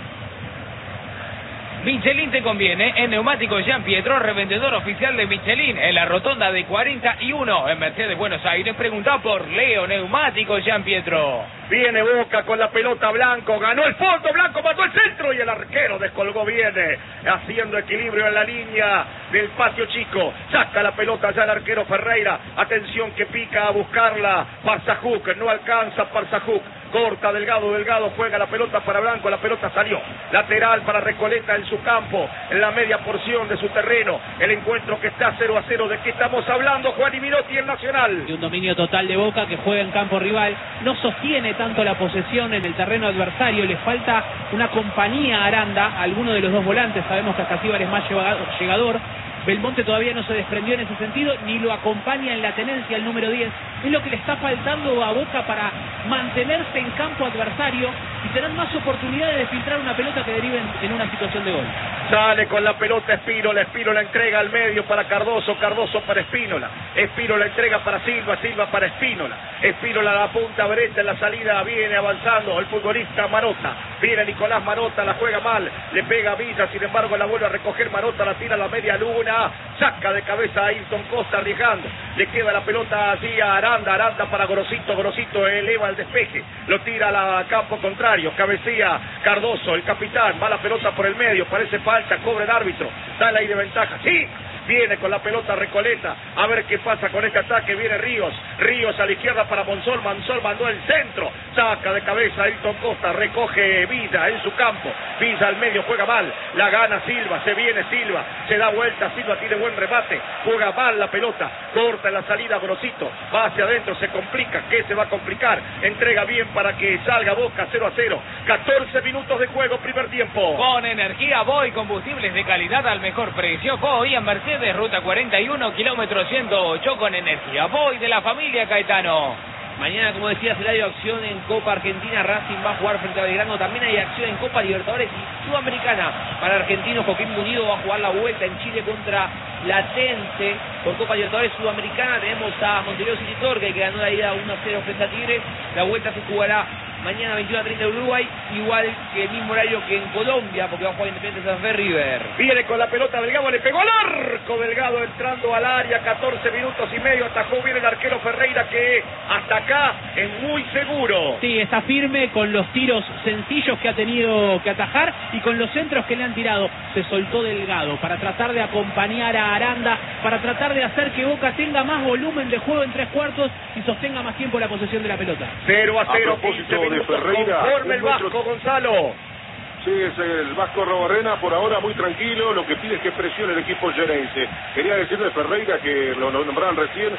Michelin te conviene. En Neumáticos Jean Pietro, revendedor oficial de Michelin en la rotonda de 41 en Mercedes, Buenos Aires. Pregunta por Leo. Neumáticos Jean Pietro. Viene Boca con la pelota. Blanco ganó el fondo, Blanco mandó el centro y el arquero descolgó bien, haciendo equilibrio en la línea del patio chico. Saca la pelota ya el arquero Ferreira. Atención que pica a buscarla Parzajuk, no alcanza Parzajuk. Corta Delgado, Delgado juega la pelota para Blanco, la pelota salió. Lateral para Recoleta en su campo, en la media porción de su terreno. El encuentro que está 0-0, ¿de qué estamos hablando? Juan y Minotti, el Nacional. Y un dominio total de Boca, que juega en campo rival. No sostiene tanto la posesión en el terreno adversario, le falta una compañía a Aranda, alguno de los dos volantes. Sabemos que Ascasíbar es más llegador. Belmonte todavía no se desprendió en ese sentido, ni lo acompaña en la tenencia el número 10. Es lo que le está faltando a Boca para mantenerse en campo adversario y tener más oportunidades de filtrar una pelota que derive en una situación de gol. Sale con la pelota Espínola, Espínola entrega al medio para Cardoso, Cardoso para Espínola, Espínola entrega para Silva, Silva para Espínola, Espínola a la punta derecha en la salida, viene avanzando el futbolista Marota, viene Nicolás Marota, la juega mal, le pega a Villa, sin embargo la vuelve a recoger Marota, la tira a la media luna, saca de cabeza a Ayrton Costa arriesgando, le queda la pelota allí a Aranda, Aranda para Gorosito, Gorosito eleva el despeje, lo tira al campo contrario, cabecea Cardoso, el capitán, va la pelota por el medio, parece falta, cobra el árbitro, dale ahí de ventaja, sí. Viene con la pelota Recoleta, a ver qué pasa con este ataque, viene Ríos, Ríos a la izquierda para Monzón, Monzón mandó el centro, saca de cabeza Ayrton Costa, recoge Villa en su campo, Villa al medio, juega mal, la gana Silva, se viene Silva, se da vuelta, Silva tiene buen remate, juega mal la pelota, corta en la salida Grosito, va hacia adentro, se complica, ¿qué se va a complicar? Entrega bien para que salga Boca 0-0, 14 minutos de juego, primer tiempo. Con energía Voy, combustibles de calidad al mejor precio. Voy a Mercedes, ruta 41, kilómetro 108, con energía Voy de la familia Caetano. Mañana, como decía Celadio, acción en Copa Argentina. Racing va a jugar frente a Belgrano. También hay acción en Copa Libertadores y Sudamericana. Para argentinos, Joaquín Munido va a jugar la vuelta en Chile contra Latense. Por Copa Libertadores Sudamericana tenemos a Montevideo City Torque, que ganó la ida 1-0 frente a Tigre. La vuelta se jugará mañana 21:30 de Uruguay, igual que el mismo horario que en Colombia, porque va a jugar Independiente Santa Fe River. Viene con la pelota Delgado, le pegó al arco Delgado entrando al área, 14 minutos y medio, atajó bien el arquero Ferreira, que hasta acá es muy seguro. Sí, está firme con los tiros sencillos que ha tenido que atajar y con los centros que le han tirado. Se soltó Delgado para tratar de acompañar a Aranda, para tratar de hacer que Boca tenga más volumen de juego en tres cuartos y sostenga más tiempo la posesión de la pelota. 0-0, 15 minutos, de Ferreira, conforme el Vasco, Gonzalo. Sí, es el Vasco Arrobarrena, por ahora muy tranquilo, lo que pide es que presione el equipo yerense. Quería decirle a Ferreira, que lo nombraron recién,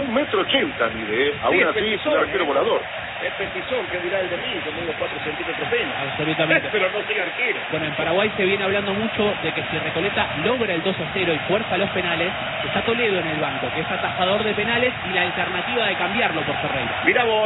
1,80 m mide, aún sí, así es un arquero volador. Es petizón, que dirá el de mí, que mide 4 centímetros menos. Absolutamente. Pero no soy arquero. Bueno, en Paraguay se viene hablando mucho de que si Recoleta logra el 2-0 y fuerza los penales, está Toledo en el banco, que es atajador de penales y la alternativa de cambiarlo por Ferreira. Mira vos,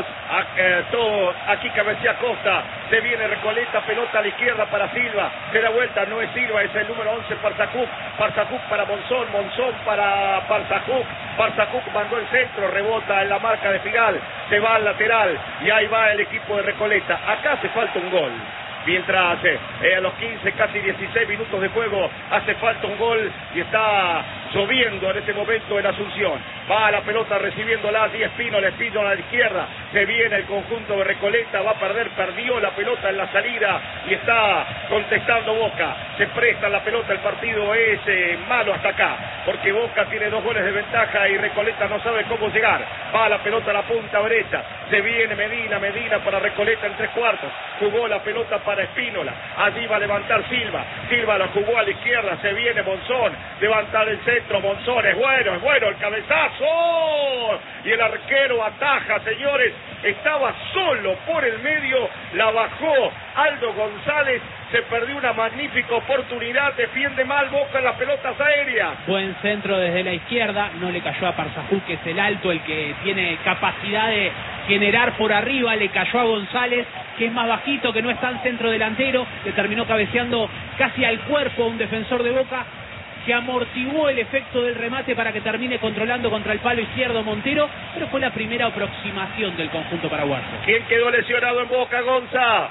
todo aquí cabecea Costa, se viene Recoleta, pelota a la izquierda para Silva, se da vuelta, no es Silva, es el número 11 Parzajuk, Parzajuk para Monzón, Monzón para Parzajuk, Parzajuk mandó el centro, rebota en la marca de Figal, se va al lateral y ahí va el equipo de Recoleta. Acá hace falta un gol. Mientras a los 15, casi 16 minutos de juego hace falta un gol y está lloviendo en este momento en Asunción. Va a la pelota recibiéndola allí Espínola, Espínola a la izquierda, se viene el conjunto de Recoleta, va a perder, perdió la pelota en la salida y está contestando Boca. Se presta la pelota, el partido es malo hasta acá, porque Boca tiene 2 goles de ventaja y Recoleta no sabe cómo llegar. Va la pelota a la punta derecha, se viene Medina, Medina para Recoleta en 3/4, jugó la pelota para Espínola, allí va a levantar Silva, Silva la jugó a la izquierda, se viene Monzón, levantar el centro, adentro Monzón, es bueno el cabezazo. Y el arquero ataja, señores. Estaba solo por el medio, la bajó Aldo González. Se perdió una magnífica oportunidad, defiende mal Boca en las pelotas aéreas. Buen centro desde la izquierda, no le cayó a Parsajú, que es el alto, el que tiene capacidad de generar por arriba, le cayó a González, que es más bajito, que no es tan centro delantero, le terminó cabeceando casi al cuerpo a un defensor de Boca, que amortiguó el efecto del remate para que termine controlando contra el palo izquierdo Montero, pero fue la primera aproximación del conjunto paraguayo. ¿Quién quedó lesionado en Boca, Gonza?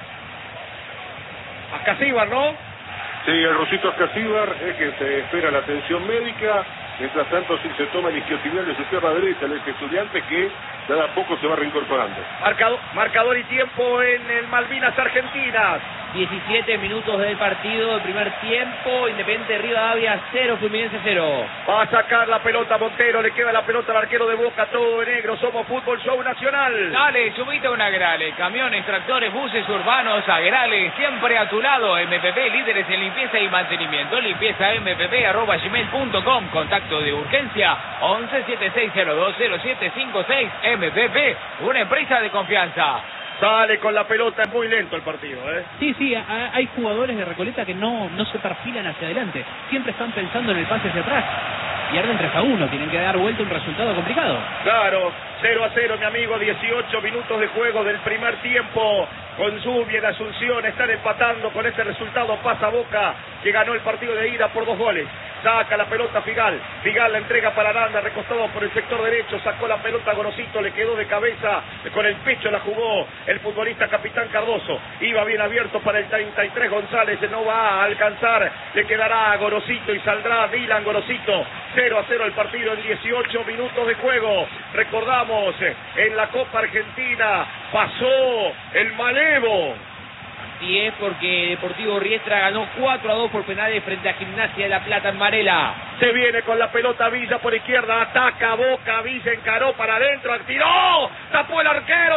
Ascasíbar, ¿no? Sí, el Rosito Ascasíbar, es que se espera la atención médica. Mientras tanto, sí se toma el isquiotibial de su pierna derecha, el estudiante que de a poco se va reincorporando. Marcador y tiempo en el Malvinas Argentinas. 17 minutos del partido, el primer tiempo, Independiente Rivadavia 0, Fluminense 0. Va a sacar la pelota Montero, le queda la pelota al arquero de Boca, todo de negro, somos Fútbol Show Nacional. Dale, subite a un Agrale, camiones, tractores, buses urbanos, Agrale, siempre a tu lado, MPP, líderes en limpieza y mantenimiento, limpiezampp@gmail.com, contacto de urgencia 1176020756, MPP, una empresa de confianza. Sale con la pelota, es muy lento el partido, ¿eh? Sí, hay jugadores de Recoleta que no se perfilan hacia adelante, siempre están pensando en el pase hacia atrás. Pierden 3-1, tienen que dar vuelta un resultado complicado. Claro, 0-0, mi amigo, 18 minutos de juego del primer tiempo. Con Zubi en Asunción están empatando. Con este resultado pasa Boca, que ganó el partido de ida por 2 goles. Saca la pelota Figal la entrega para Aranda, recostado por el sector derecho, sacó la pelota a Gorosito, le quedó de cabeza, con el pecho la jugó el futbolista capitán Cardoso. Iba bien abierto para el 33 González, no va a alcanzar, le quedará a Gorosito y saldrá Dylan Gorosito. 0-0 el partido en 18 minutos de juego. Recordamos, en la Copa Argentina pasó el Malevo. Así es, porque Deportivo Riestra ganó 4-2 por penales frente a Gimnasia de La Plata en Varela. Se viene con la pelota Villa por izquierda, ataca Boca, Villa encaró para adentro, tiró, tapó el arquero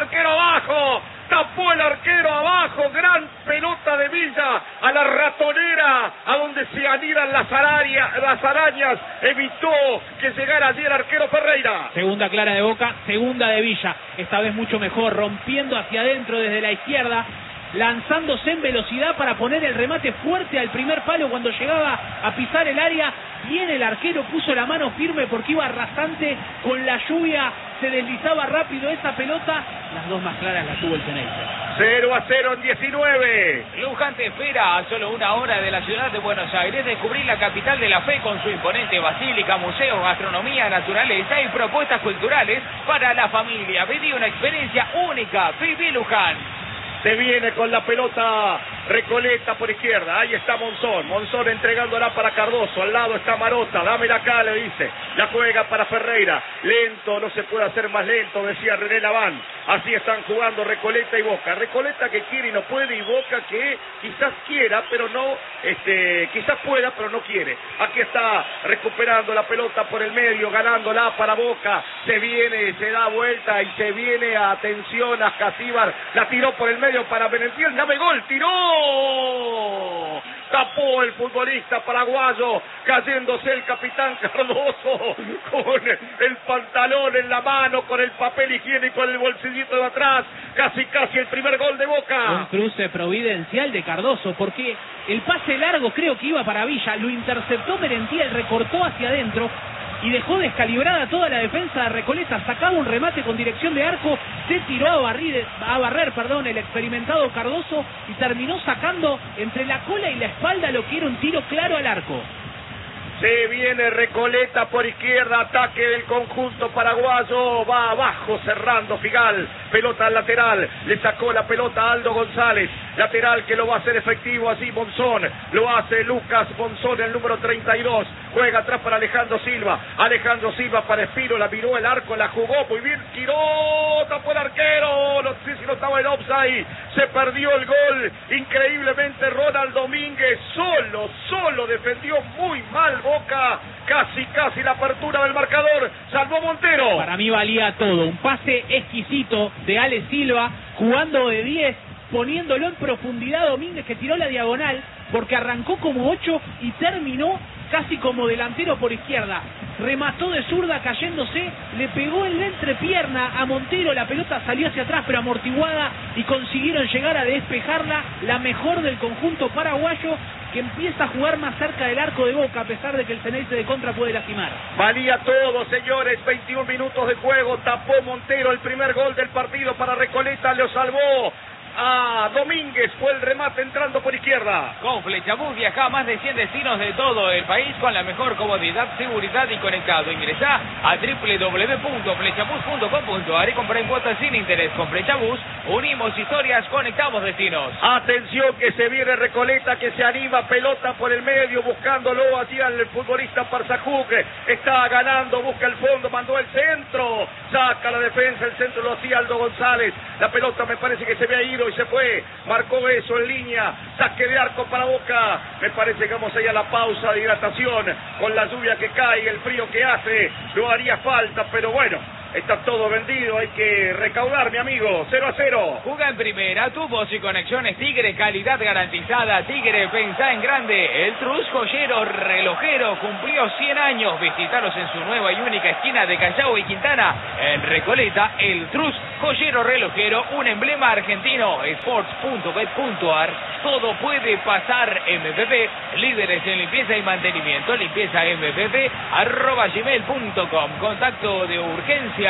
abajo, gran pelota de Villa a la ratonera, a donde se anidan las arañas, evitó que llegara allí el arquero Ferreira. Segunda clara de Boca, segunda de Villa, esta vez mucho mejor, rompiendo hacia adentro desde la izquierda, lanzándose en velocidad para poner el remate fuerte al primer palo cuando llegaba a pisar el área. Viene el arquero, puso la mano firme porque iba rasante con la lluvia, se deslizaba rápido esa pelota. Las dos más claras las tuvo el Ceneice. 0-0 en 19. Luján te espera a solo 1 hora de la ciudad de Buenos Aires. Descubrir la capital de la fe con su imponente basílica, museos, gastronomía, naturaleza y propuestas culturales para la familia. Viví una experiencia única. Viví Luján. Se viene con la pelota Recoleta por izquierda, ahí está Monzón entregándola para Cardoso, al lado está Marota, dámela acá, le dice, la juega para Ferreira, lento, no se puede hacer más lento, decía René Laván. Así están jugando Recoleta y Boca, Recoleta que quiere y no puede, y Boca que quizás quiera, pero no, quizás pueda, pero no quiere. Aquí está recuperando la pelota por el medio, ganándola para Boca, se viene, se da vuelta y se viene, atención, a Ascasíbar, la tiró por el medio para Benetiel, dame gol, tiró, tapó el futbolista paraguayo, cayéndose el capitán Cardoso con el pantalón en la mano, con el papel higiénico en el bolsillito de atrás, casi el primer gol de Boca. Un cruce providencial de Cardoso, porque el pase largo creo que iba para Villa, lo interceptó Merentiel, recortó hacia adentro y dejó descalibrada toda la defensa de Recoleta, sacaba un remate con dirección de arco, se tiró a barrer, el experimentado Cardoso y terminó sacando entre la cola y la espalda lo que era un tiro claro al arco. Se viene Recoleta por izquierda, ataque del conjunto paraguayo, va abajo cerrando Figal, pelota al lateral, le sacó la pelota a Aldo González, lateral que lo va a hacer efectivo así Monzón, lo hace Lucas Monzón, el número 32, juega atrás para Alejandro Silva para Espino, la miró el arco, la jugó muy bien, tiró, tapó el arquero, no sé si no estaba en offside, se perdió el gol, increíblemente Ronald Domínguez solo defendió muy mal Boca, casi la apertura del marcador, salvó Montero. Para mí valía todo, un pase exquisito de Ale Silva, jugando de 10, poniéndolo en profundidad Domínguez, que tiró la diagonal, porque arrancó como 8 y terminó casi como delantero por izquierda. Remató de zurda cayéndose, le pegó en la entrepierna a Montero, la pelota salió hacia atrás pero amortiguada y consiguieron llegar a despejarla, la mejor del conjunto paraguayo, que empieza a jugar más cerca del arco de Boca a pesar de que el Ceneice de contra puede lastimar. Valía todo, señores, 21 minutos de juego, tapó Montero el primer gol del partido para Recoleta, lo salvó a Domínguez, fue el remate entrando por izquierda. Con Flechabús viaja a más de 100 destinos de todo el país con la mejor comodidad, seguridad y conectado. Ingresá a www.flechabús.com.ar y comprá en cuotas sin interés. Con Flechabús unimos historias, conectamos destinos. Atención que se viene Recoleta, que se anima, pelota por el medio, buscándolo allí al futbolista Parzajuk, está ganando, busca el fondo, mandó el centro, saca la defensa, el centro lo hacía Aldo González, la pelota me parece que se había ido y se fue, marcó eso en línea, saque de arco para Boca. Me parece que vamos a ir a la pausa de hidratación, con la lluvia que cae, el frío que hace, no haría falta, pero bueno, está todo vendido, hay que recaudar, mi amigo. 0-0. Juga en primera, tu voz y conexiones Tigre, calidad garantizada. Tigre, pensá en grande. El Trus joyero relojero cumplió 100 años. Visitalos en su nueva y única esquina de Callao y Quintana. En Recoleta, el Trus joyero relojero, un emblema argentino. Sports.bet.ar. Todo puede pasar. MPP, líderes en limpieza y mantenimiento. Limpieza MPP@gmail.com. Contacto de urgencia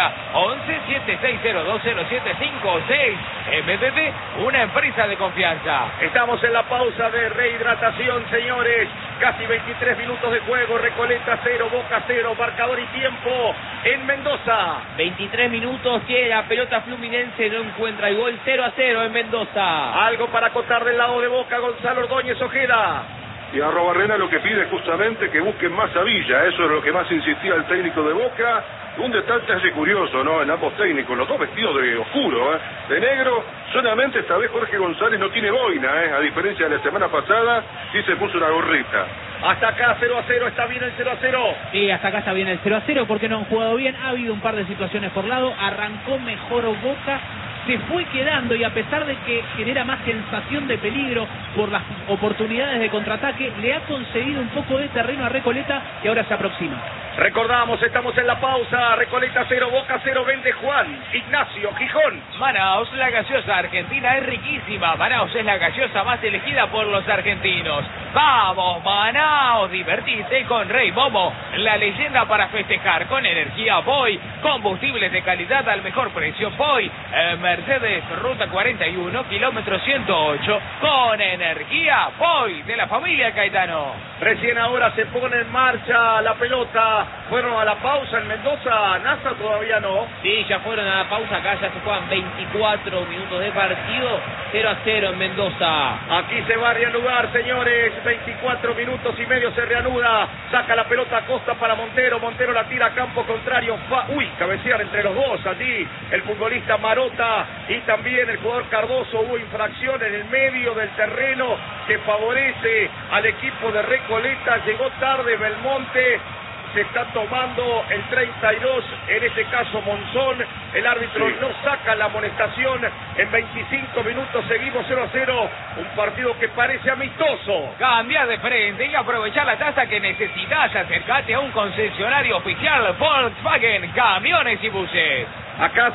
11-7602-0756. MPP, una empresa de confianza. Estamos en la pausa de rehidratación, señores. Casi 23 minutos de juego. Recoleta 0, Boca 0. Marcador y tiempo en Mendoza. 23 minutos, tiene la pelota Fluminense, no encuentra el gol. 0-0 en Mendoza. Algo para acotar del lado de Boca, Gonzalo Ordóñez Ojeda. Y Arrobarrena lo que pide es justamente que busquen más a Villa, eso es lo que más insistía el técnico de Boca. Un detalle curioso, ¿no? En ambos técnicos, los dos vestidos de oscuro, de negro. Solamente esta vez Jorge González no tiene boina, a diferencia de la semana pasada, sí se puso una gorrita. Hasta acá 0-0, está bien el 0-0. Sí, hasta acá está bien el 0-0 porque no han jugado bien, ha habido un par de situaciones por lado, arrancó mejor Boca, se fue quedando y a pesar de que genera más sensación de peligro por las oportunidades de contraataque, le ha concedido un poco de terreno a Recoleta y ahora se aproxima. Recordamos, estamos en la pausa. Recoleta 0, Boca 0, vende Juan Ignacio Gijón. Manaos, la gaseosa argentina es riquísima. Manaos es la gaseosa más elegida por los argentinos. ¡Vamos, Manaos! Divertite con Rey Momo, la leyenda para festejar. Con energía Boy, combustibles de calidad al mejor precio. Boy, Mercedes, ruta 41, kilómetro 108. Con energía Boy, de la familia Caetano. Recién ahora se pone en marcha la pelota. Fueron a la pausa en Mendoza, NASA todavía no. Sí, ya fueron a la pausa, acá ya se juegan 24 minutos de partido, 0-0 en Mendoza. Aquí se va a reanudar, señores, 24 minutos y medio se reanuda, saca la pelota a Costa para Montero, Montero la tira a campo contrario, cabecear entre los dos, allí el futbolista Marota y también el jugador Cardoso, hubo infracción en el medio del terreno que favorece al equipo de Recoleta, llegó tarde Belmonte. Se está tomando el 32, en este caso Monzón, el árbitro no saca la amonestación, en 25 minutos seguimos 0-0, un partido que parece amistoso. Cambia de frente y aprovechar la tasa que necesitas, acércate a un concesionario oficial Volkswagen, camiones y buses. Acá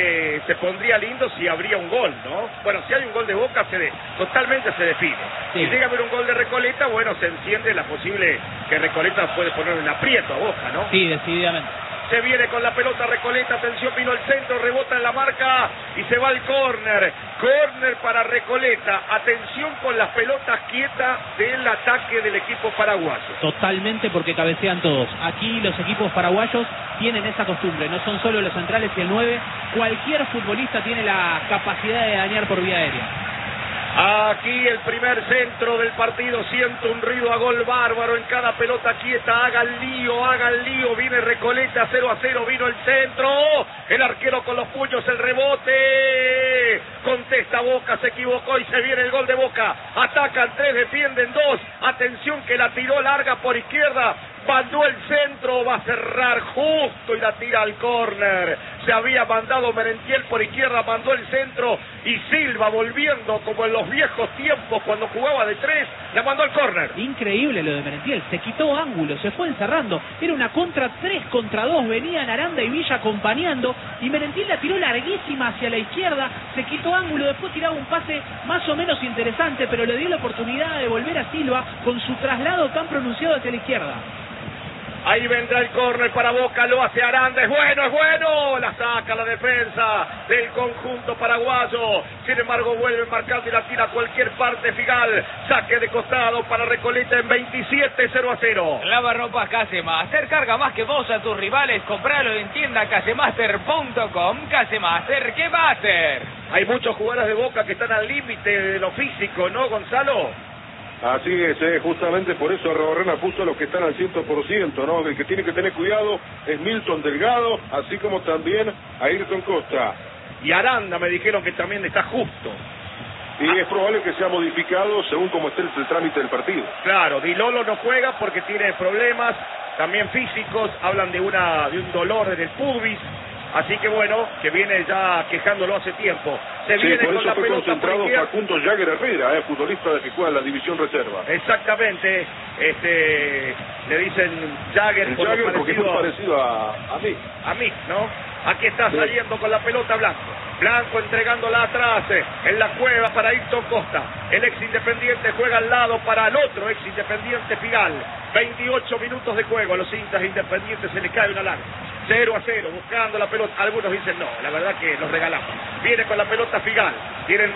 se pondría lindo si habría un gol, ¿no? Bueno, si hay un gol de Boca, totalmente se define. Sí. Si llega a haber un gol de Recoleta, bueno, se enciende la posible que Recoleta puede poner en aprieto a Boca, ¿no? Sí, decididamente. Se viene con la pelota Recoleta, atención, vino el centro, rebota en la marca y se va al córner. Córner para Recoleta, atención con las pelotas quietas del ataque del equipo paraguayo. Totalmente, porque cabecean todos. Aquí los equipos paraguayos tienen esa costumbre, no son solo los centrales y el 9, cualquier futbolista tiene la capacidad de dañar por vía aérea. Aquí el primer centro del partido, siento un ruido a gol bárbaro en cada pelota quieta, hagan lío, viene Recoleta 0-0, vino el centro, el arquero con los puños, el rebote, contesta Boca, se equivocó y se viene el gol de Boca, atacan 3, defienden 2, atención que la tiró larga por izquierda, mandó el centro, va a cerrar justo y la tira al córner. Se había mandado Merentiel por izquierda, mandó el centro y Silva, volviendo como en los viejos tiempos cuando jugaba de 3, la mandó al córner. Increíble lo de Merentiel, se quitó ángulo, se fue encerrando, era una contra 3 contra 2, venían Aranda y Villa acompañando y Merentiel la tiró larguísima hacia la izquierda, se quitó ángulo, después tiraba un pase más o menos interesante, pero le dio la oportunidad de volver a Silva con su traslado tan pronunciado hacia la izquierda. Ahí vendrá el córner para Boca, lo hace Aranda, es bueno, la saca la defensa del conjunto paraguayo, sin embargo vuelve marcando y la tira a cualquier parte Figal, saque de costado para Recoleta en 27, 0-0. Lavarropas Casemaster, carga más que vos a tus rivales, compralo en tienda casemaster.com, Casemaster, ¿qué va a hacer? Hay muchos jugadores de Boca que están al límite de lo físico, ¿no, Gonzalo? Así es, justamente por eso Arrobarrena puso a los que están al 100%, ¿no? El que tiene que tener cuidado es Milton Delgado, así como también Ayrton Costa. Y Aranda me dijeron que también está justo. Y es probable que sea modificado según cómo esté el trámite del partido. Claro, Di Lolo no juega porque tiene problemas, también físicos, hablan de un dolor en el pubis. Así que bueno, que viene ya quejándolo hace tiempo. Se sí, viene por con eso la fue pelota concentrado Facundo Jagger Herrera, futbolista de que juega en la división reserva. Exactamente, le dicen Jagger, porque es muy parecido a mí. A mí, ¿no? Aquí está saliendo con la pelota Blanco entregándola atrás, en la cueva para Ayrton Costa. El ex Independiente juega al lado para el otro ex Independiente Figal. 28 minutos de juego, a los hinchas Independientes se les cae una larga. 0-0, buscando la pelota. Algunos dicen no, la verdad que los regalamos. Viene con la pelota Figal, tienen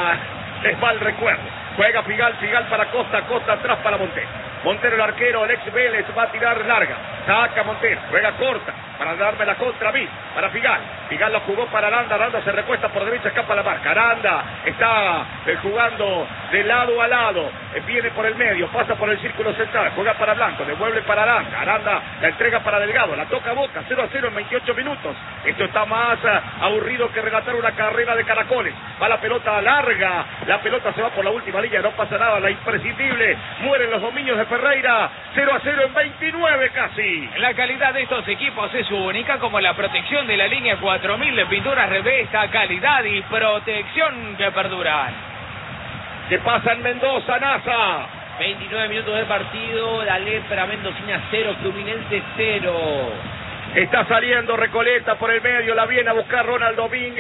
es mal recuerdo. Juega Figal para Costa atrás para Montero el arquero, el ex Vélez va a tirar larga. Saca Montero, juega corta para darme la contra a mí, para Figal. Figal la jugó para Aranda se recuesta por derecha, escapa la marca. Aranda está jugando de lado a lado, viene por el medio, pasa por el círculo central, juega para Blanco, devuelve para Aranda. Aranda la entrega para Delgado, la toca Boca, 0-0 en 28 minutos. Esto está más aburrido que relatar una carrera de caracoles. Va la pelota larga, la pelota se va por la última línea, no pasa nada, la imprescindible. Mueren los dominios de Ferreira, 0-0 en 29 casi. La calidad de estos equipos es única, como la protección de la línea 4000 de pinturas Revesta, calidad y protección que perduran. ¿Qué pasa en Mendoza, NASA? 29 minutos de partido, la lepra mendocina 0, Fluminense 0. Está saliendo Recoleta por el medio, la viene a buscar Ronald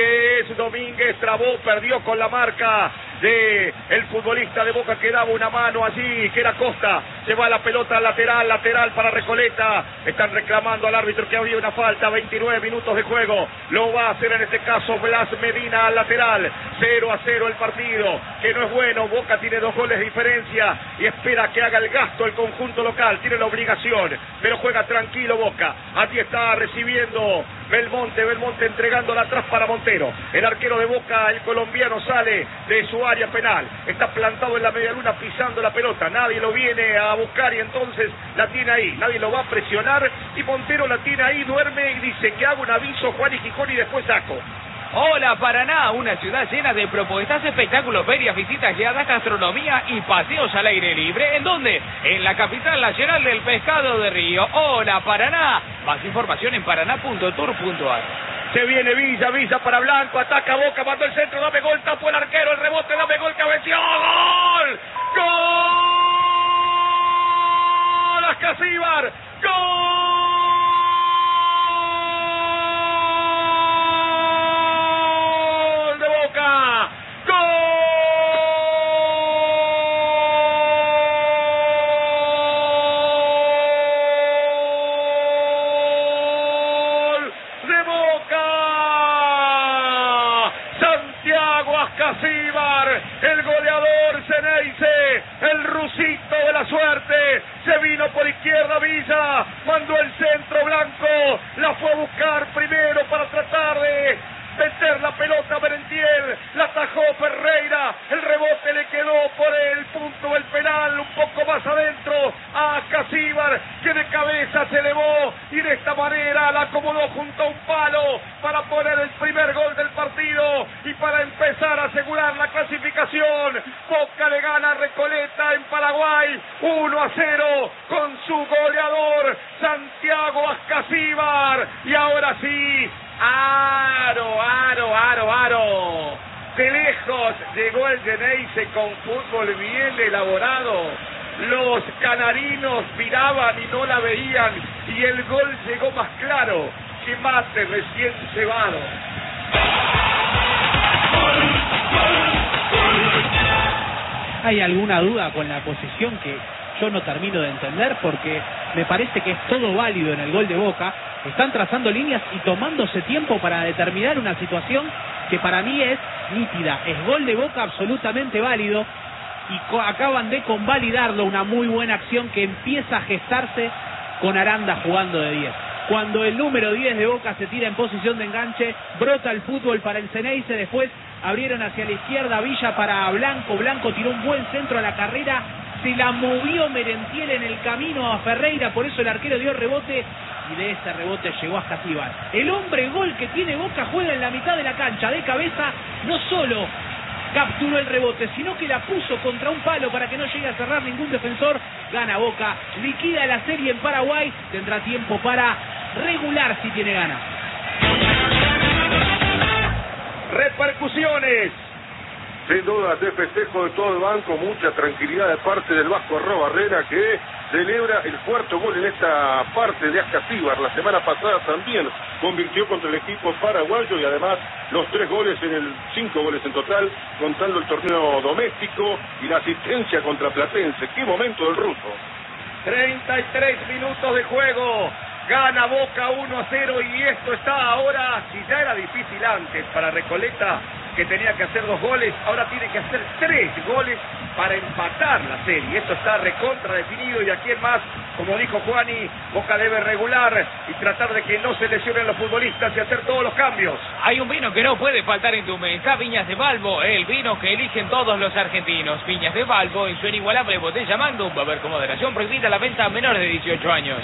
Domínguez trabó, perdió con la marca de el futbolista de Boca que daba una mano allí, que era Costa. Se va la pelota lateral para Recoleta. Están reclamando al árbitro que había una falta. 29 minutos de juego. Lo va a hacer en este caso Blas Medina al lateral. 0-0 el partido, que no es bueno. Boca tiene 2 goles de diferencia y espera que haga el gasto el conjunto local. Tiene la obligación, pero juega tranquilo Boca. Aquí está recibiendo Belmonte entregándola atrás para Montero. El arquero de Boca, el colombiano, sale de su área penal. Está plantado en la medialuna pisando la pelota. Nadie lo viene a buscar y entonces la tiene ahí. Nadie lo va a presionar y Montero la tiene ahí, duerme y dice que hago un aviso Juan y Gijón y después saco. Hola Paraná, una ciudad llena de propuestas, espectáculos, ferias, visitas guiadas, gastronomía y paseos al aire libre. ¿En dónde? En la capital nacional del pescado de Río. Hola Paraná. Más información en paraná.tour.ar. Se viene Villa para Blanco, ataca Boca, mandó el centro, dame gol, tapó el arquero, el rebote, dame gol, cabeció, ¡gol! ¡Gol! Ascasíbar, ¡gol! El goleador Ceneice, el rusito de la suerte, se vino por izquierda Villa, mandó el centro Blanco, la fue a buscar primero para tratar de meter la pelota a Merentiel, la atajó Ferreira, el rebote le quedó por el punto del penal, un poco más adentro a Ascasíbar, que de cabeza se elevó y de esta manera la acomodó junto a un palo para poner el primer gol del partido y para empezar a asegurar la clasificación. Boca le gana a Recoleta en Paraguay 1-0 con su goleador ahora sí. Aro. De lejos llegó el Geneise con fútbol bien elaborado. Los canarinos miraban y no la veían. Y el gol llegó más claro que Mate recién cebado. ¿Hay alguna duda con la posición que yo no termino de entender? Porque me parece que es todo válido en el gol de Boca. Están trazando líneas y tomándose tiempo para determinar una situación que para mí es nítida. Es gol de Boca absolutamente válido y acaban de convalidarlo, una muy buena acción que empieza a gestarse con Aranda jugando de 10. Cuando el número 10 de Boca se tira en posición de enganche, brota el fútbol para el Ceneice. Después abrieron hacia la izquierda, Villa para Blanco. Blanco tiró un buen centro a la carrera, se la movió Merentiel en el camino a Ferreira, por eso el arquero dio rebote y de ese rebote llegó a Jasíbar. El hombre gol que tiene Boca juega en la mitad de la cancha, de cabeza, no solo capturó el rebote, sino que la puso contra un palo para que no llegue a cerrar ningún defensor. Gana Boca, liquida la serie en Paraguay, tendrá tiempo para regular si tiene ganas. Repercusiones. Sin duda, de festejo de todo el banco, mucha tranquilidad de parte del Vasco Arrobarrena, que celebra el cuarto gol en esta parte de Ascasíbar. La semana pasada también convirtió contra el equipo paraguayo y además los 3 goles 5 goles en total, contando el torneo doméstico y la asistencia contra Platense. ¡Qué momento del ruso! 33 minutos de juego. Gana Boca 1-0 y esto está ahora, si ya era difícil antes para Recoleta, que tenía que hacer 2 goles, ahora tiene que hacer 3 goles para empatar la serie. Esto está recontra definido y aquí en más, como dijo Juani, Boca debe regular y tratar de que no se lesionen los futbolistas y hacer todos los cambios. Hay un vino que no puede faltar en tu mesa, Viñas de Balbo, el vino que eligen todos los argentinos. Viñas de Balbo, en su inigualable botella Magnum, va a haber con moderación, prohibida la venta a menores de 18 años.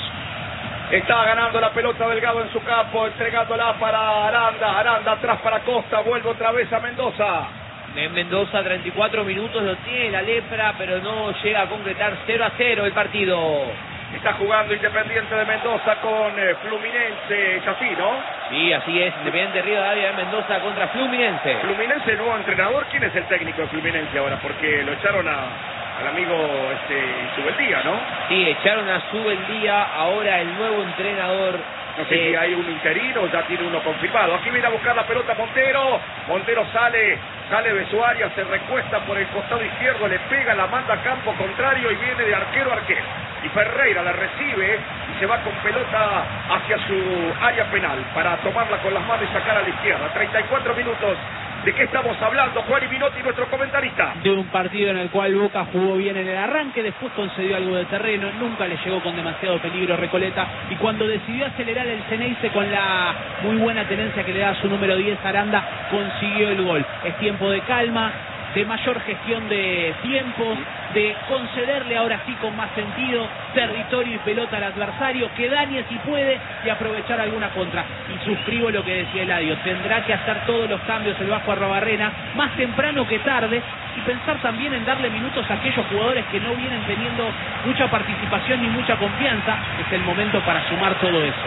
Está ganando la pelota Delgado en su campo, entregándola para Aranda. Aranda atrás para Costa, vuelve otra vez a Mendoza. En Mendoza, 34 minutos, lo tiene la lepra, pero no llega a concretar. 0-0 el partido. Está jugando Independiente de Mendoza con Fluminense, es así, ¿no? Sí, así es. Independiente Rivadavia de Mendoza contra Fluminense. Fluminense, nuevo entrenador. ¿Quién es el técnico de Fluminense ahora? Porque lo echaron al amigo Subeldía, ¿no? Sí, echaron a Subeldía, ahora el nuevo entrenador. No sé si hay un interino o ya tiene uno confirmado. Aquí viene a buscar la pelota Montero. Montero sale de su área, se recuesta por el costado izquierdo, le pega, la manda a campo contrario y viene de arquero a arquero. Y Ferreira la recibe y se va con pelota hacia su área penal para tomarla con las manos y sacar a la izquierda. 34 minutos. ¿De qué estamos hablando, Juan Minotti, nuestro comentarista? De un partido en el cual Boca jugó bien en el arranque, después concedió algo de terreno, nunca le llegó con demasiado peligro Recoleta, y cuando decidió acelerar el Ceneice con la muy buena tenencia que le da su número 10 Aranda, consiguió el gol. Es tiempo de calma, de mayor gestión de tiempos, de concederle ahora sí con más sentido territorio y pelota al adversario, que dañe si puede y aprovechar alguna contra. Y suscribo lo que decía Eladio, tendrá que hacer todos los cambios el Vasco Arrobarrena, más temprano que tarde, y pensar también en darle minutos a aquellos jugadores que no vienen teniendo mucha participación ni mucha confianza. Es el momento para sumar todo eso.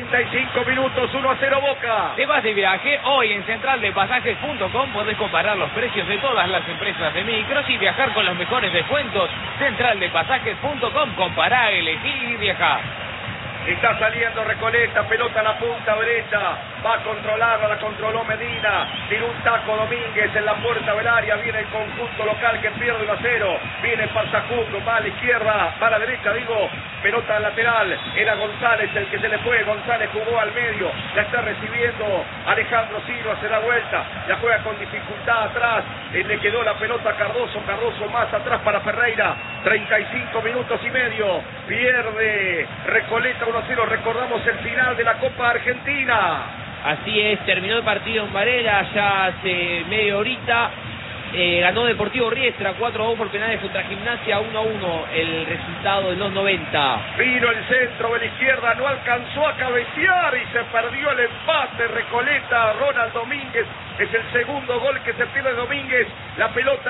35 minutos, 1-0 Boca. Te vas de viaje, hoy en centraldepasajes.com podés comparar los precios de todas las empresas de micros y viajar con los mejores descuentos. Centraldepasajes.com, compará, elegir y viajar. Está saliendo Recoleta, pelota a la punta derecha, va a controlarla, la controló Medina, tiró un taco Domínguez en la puerta del área, viene el conjunto local que pierde 1-0, viene Parzacuco, va a la izquierda, va a la derecha, digo, pelota lateral, era González el que se le fue, González jugó al medio, la está recibiendo Alejandro Silva, se da vuelta, la juega con dificultad atrás, le quedó la pelota a Cardoso, Cardoso más atrás para Ferreira, 35 minutos y medio, pierde Recoleta 1-0, recordamos el final de la Copa Argentina. Así es, terminó el partido en Varela ya hace media horita. Ganó Deportivo Riestra 4-2 por penales contra Gimnasia, 1-1 el resultado de los 90. Vino el centro de la izquierda, no alcanzó a cabecear y se perdió el empate. Recoleta, Ronald Domínguez, es el segundo gol que se pierde Domínguez. La pelota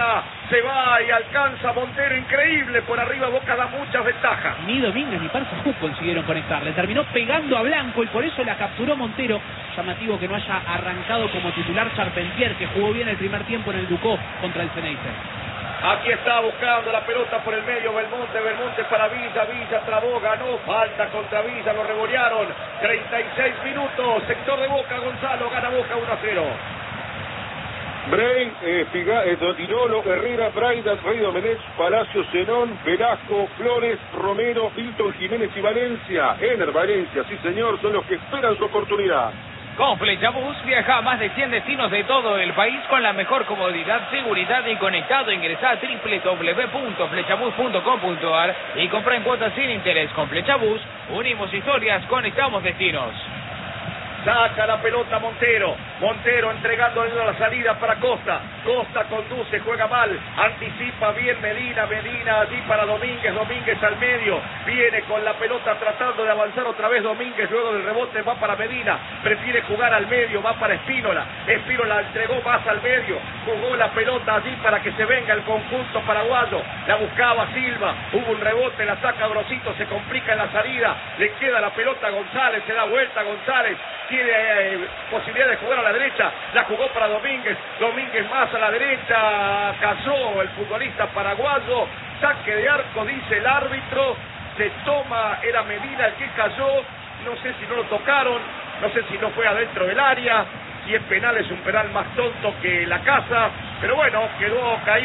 Se va y alcanza Montero, increíble, por arriba Boca da muchas ventajas. Ni Domínguez ni Parzajú consiguieron conectar, le terminó pegando a Blanco y por eso la capturó Montero. Llamativo que no haya arrancado como titular Charpentier, que jugó bien el primer tiempo en el Ducó contra el Ceneice. Aquí está buscando la pelota por el medio Belmonte para Villa, Villa trabó, ganó, falta contra Villa, lo revolearon, 36 minutos, sector de Boca, Gonzalo, gana Boca 1-0. Brain, Dotinolo, Herrera, Braidas, Rey Domenech, Palacio, Zenón, Velasco, Flores, Romero, Hilton, Jiménez y Valencia. Ener Valencia, sí señor, son los que esperan su oportunidad. Con Flechabús viaja a más de 100 destinos de todo el país con la mejor comodidad, seguridad y conectado. Ingresá a www.flechabús.com.ar y compra en cuotas sin interés. Con Flechabús unimos historias, conectamos destinos. Saca la pelota Montero entregando la salida para Costa. Costa conduce, juega mal, anticipa bien Medina allí para Domínguez al medio, viene con la pelota tratando de avanzar otra vez Domínguez, luego del rebote va para Medina, prefiere jugar al medio, va para Espínola entregó más al medio, jugó la pelota allí para que se venga el conjunto paraguayo, la buscaba Silva, hubo un rebote, la saca Grosito, se complica en la salida, le queda la pelota a González, se da vuelta a González, tiene posibilidad de jugar a la derecha, la jugó para Domínguez más a la derecha, cayó el futbolista paraguayo, saque de arco, dice el árbitro, se toma, era Medina el que cayó, no sé si no lo tocaron, no sé si no fue adentro del área, si es penal es un penal más tonto que la casa, pero bueno, quedó caído.